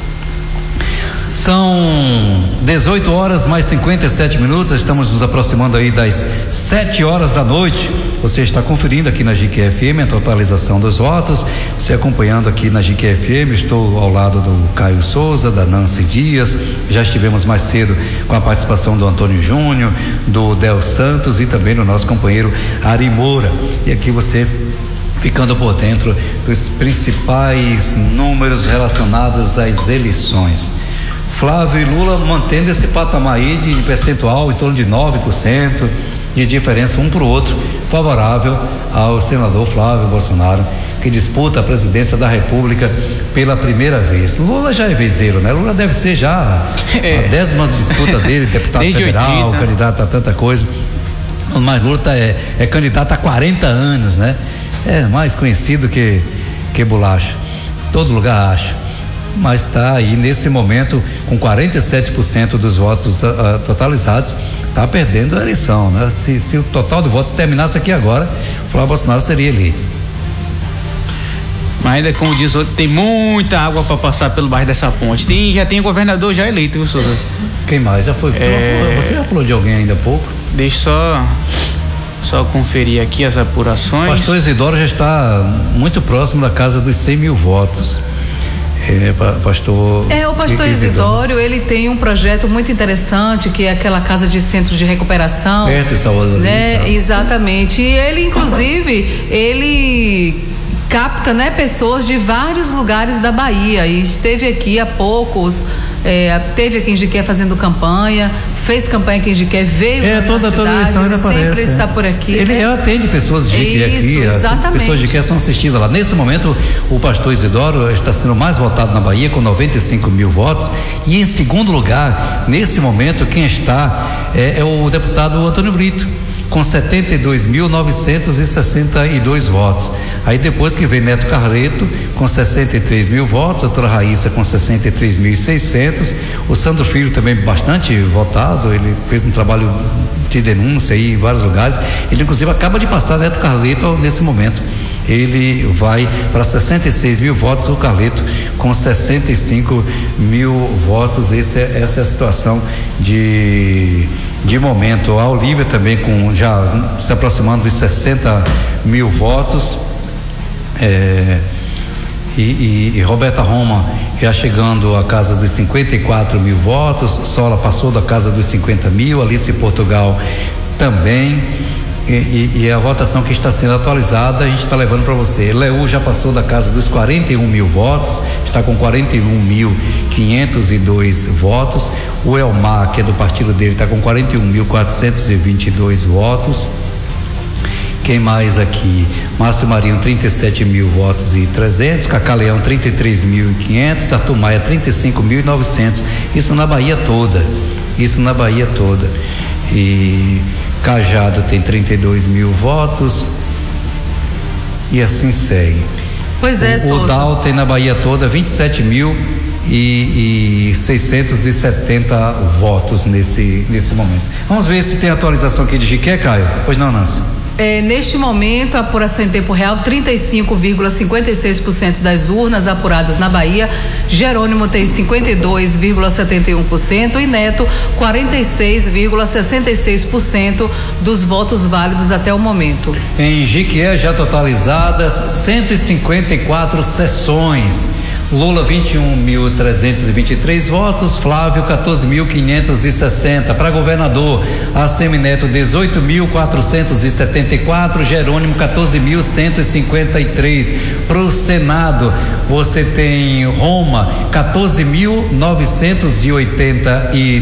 São dezoito horas mais cinquenta e sete minutos, estamos nos aproximando aí das sete horas da noite. Você está conferindo aqui na Jequié F M a totalização dos votos, você acompanhando aqui na Jequié F M, estou ao lado do Caio Souza, da Nancy Dias, já estivemos mais cedo com a participação do Antônio Júnior, do Del Santos e também do nosso companheiro Ari Moura, e aqui você ficando por dentro dos principais números relacionados às eleições. Flávio e Lula mantendo esse patamar aí de percentual em torno de nove por cento de diferença um para o outro, favorável ao senador Flávio Bolsonaro, que disputa a presidência da República pela primeira vez. Lula já é vezeiro, né? Lula deve ser já é. a décima disputa dele, deputado Desde federal, oitenta. Candidato a tanta coisa. Mas Lula tá, é, é candidato há quarenta anos, né? É mais conhecido que, que bolacha. Todo lugar acha. Mas está aí nesse momento com quarenta e sete por cento dos votos uh, uh, totalizados, está perdendo a eleição, né? Se, se o total de votos terminasse aqui agora, o Flávio Bolsonaro seria eleito. Mas ainda, como diz outro, tem muita água para passar pelo bairro dessa ponte. Tem, já tem governador já eleito, viu, Souza? Quem mais? Já foi? É... Você já falou de alguém ainda há pouco? Deixa só só conferir aqui as apurações. O pastor Isidoro já está muito próximo da casa dos cem mil votos. É, pastor é, o pastor Isidório, ele tem um projeto muito interessante, que é aquela casa de centro de recuperação. Perto de Salvador. Né? Então. Exatamente. E ele, inclusive, ele capta, né, pessoas de vários lugares da Bahia. E esteve aqui há poucos, é, teve aqui em Jequié fazendo campanha, fez campanha aqui em Jequié, veio é, toda, cidade, toda eleição ele sempre aparece, está é. por aqui. Ele né? atende pessoas de Jequié aqui, exatamente. As pessoas de Jequié são assistidas lá. Nesse momento, o pastor Isidoro está sendo mais votado na Bahia, com noventa e cinco mil votos, e em segundo lugar, nesse momento, quem está é, é o deputado Antônio Brito, com setenta e dois mil novecentos e sessenta e dois votos. Aí depois que vem Neto Carleto com sessenta e três mil votos, a doutora Raíssa com sessenta e três mil e seiscentos, o Sandro Filho também bastante votado, ele fez um trabalho de denúncia aí em vários lugares, ele inclusive acaba de passar Neto Carleto nesse momento. Ele vai para sessenta e seis mil votos, o Carleto com sessenta e cinco mil votos. Esse é, essa é a situação de, de momento. A Olívia também com já se aproximando dos sessenta mil votos. É, e, e, e Roberta Roma já chegando à casa dos cinquenta e quatro mil votos. Sola passou da casa dos cinquenta mil. Alice Portugal também. E, e, e a votação que está sendo atualizada a gente está levando para você. Leú já passou da casa dos quarenta e um mil votos, está com quarenta e um mil quinhentos e dois votos. O Elmar, que é do partido dele, está com quarenta e um mil quatrocentos e vinte e dois votos. Quem mais aqui? Márcio Marinho, trinta e sete mil votos e trezentos. Cacá Leão, trinta e três mil e quinhentos. Arthur Maia, trinta e cinco mil e novecentos. Isso na Bahia toda. Isso na Bahia toda. E Cajado tem trinta e dois mil votos e assim segue. Pois é, o, o Dal tem na Bahia toda vinte e sete mil e seiscentos e setenta votos nesse, nesse momento. Vamos ver se tem atualização aqui de Jequié, Caio. Pois não, Nancy? É, neste momento, a apuração em tempo real, trinta e cinco vírgula cinquenta e seis por cento das urnas apuradas na Bahia. Jerônimo tem cinquenta e dois vírgula setenta e um por cento e Neto quarenta e seis vírgula sessenta e seis por cento dos votos válidos até o momento. Em Jiquié, já totalizadas cento e cinquenta e quatro sessões. Lula vinte e um mil trezentos e vinte e três votos, Flávio quatorze mil quinhentos e sessenta. Para governador, Assemineto dezoito mil quatrocentos e setenta e quatro, Jerônimo quatorze mil cento e cinquenta e três. Para o Senado, você tem Roma quatorze mil novecentos e oitenta e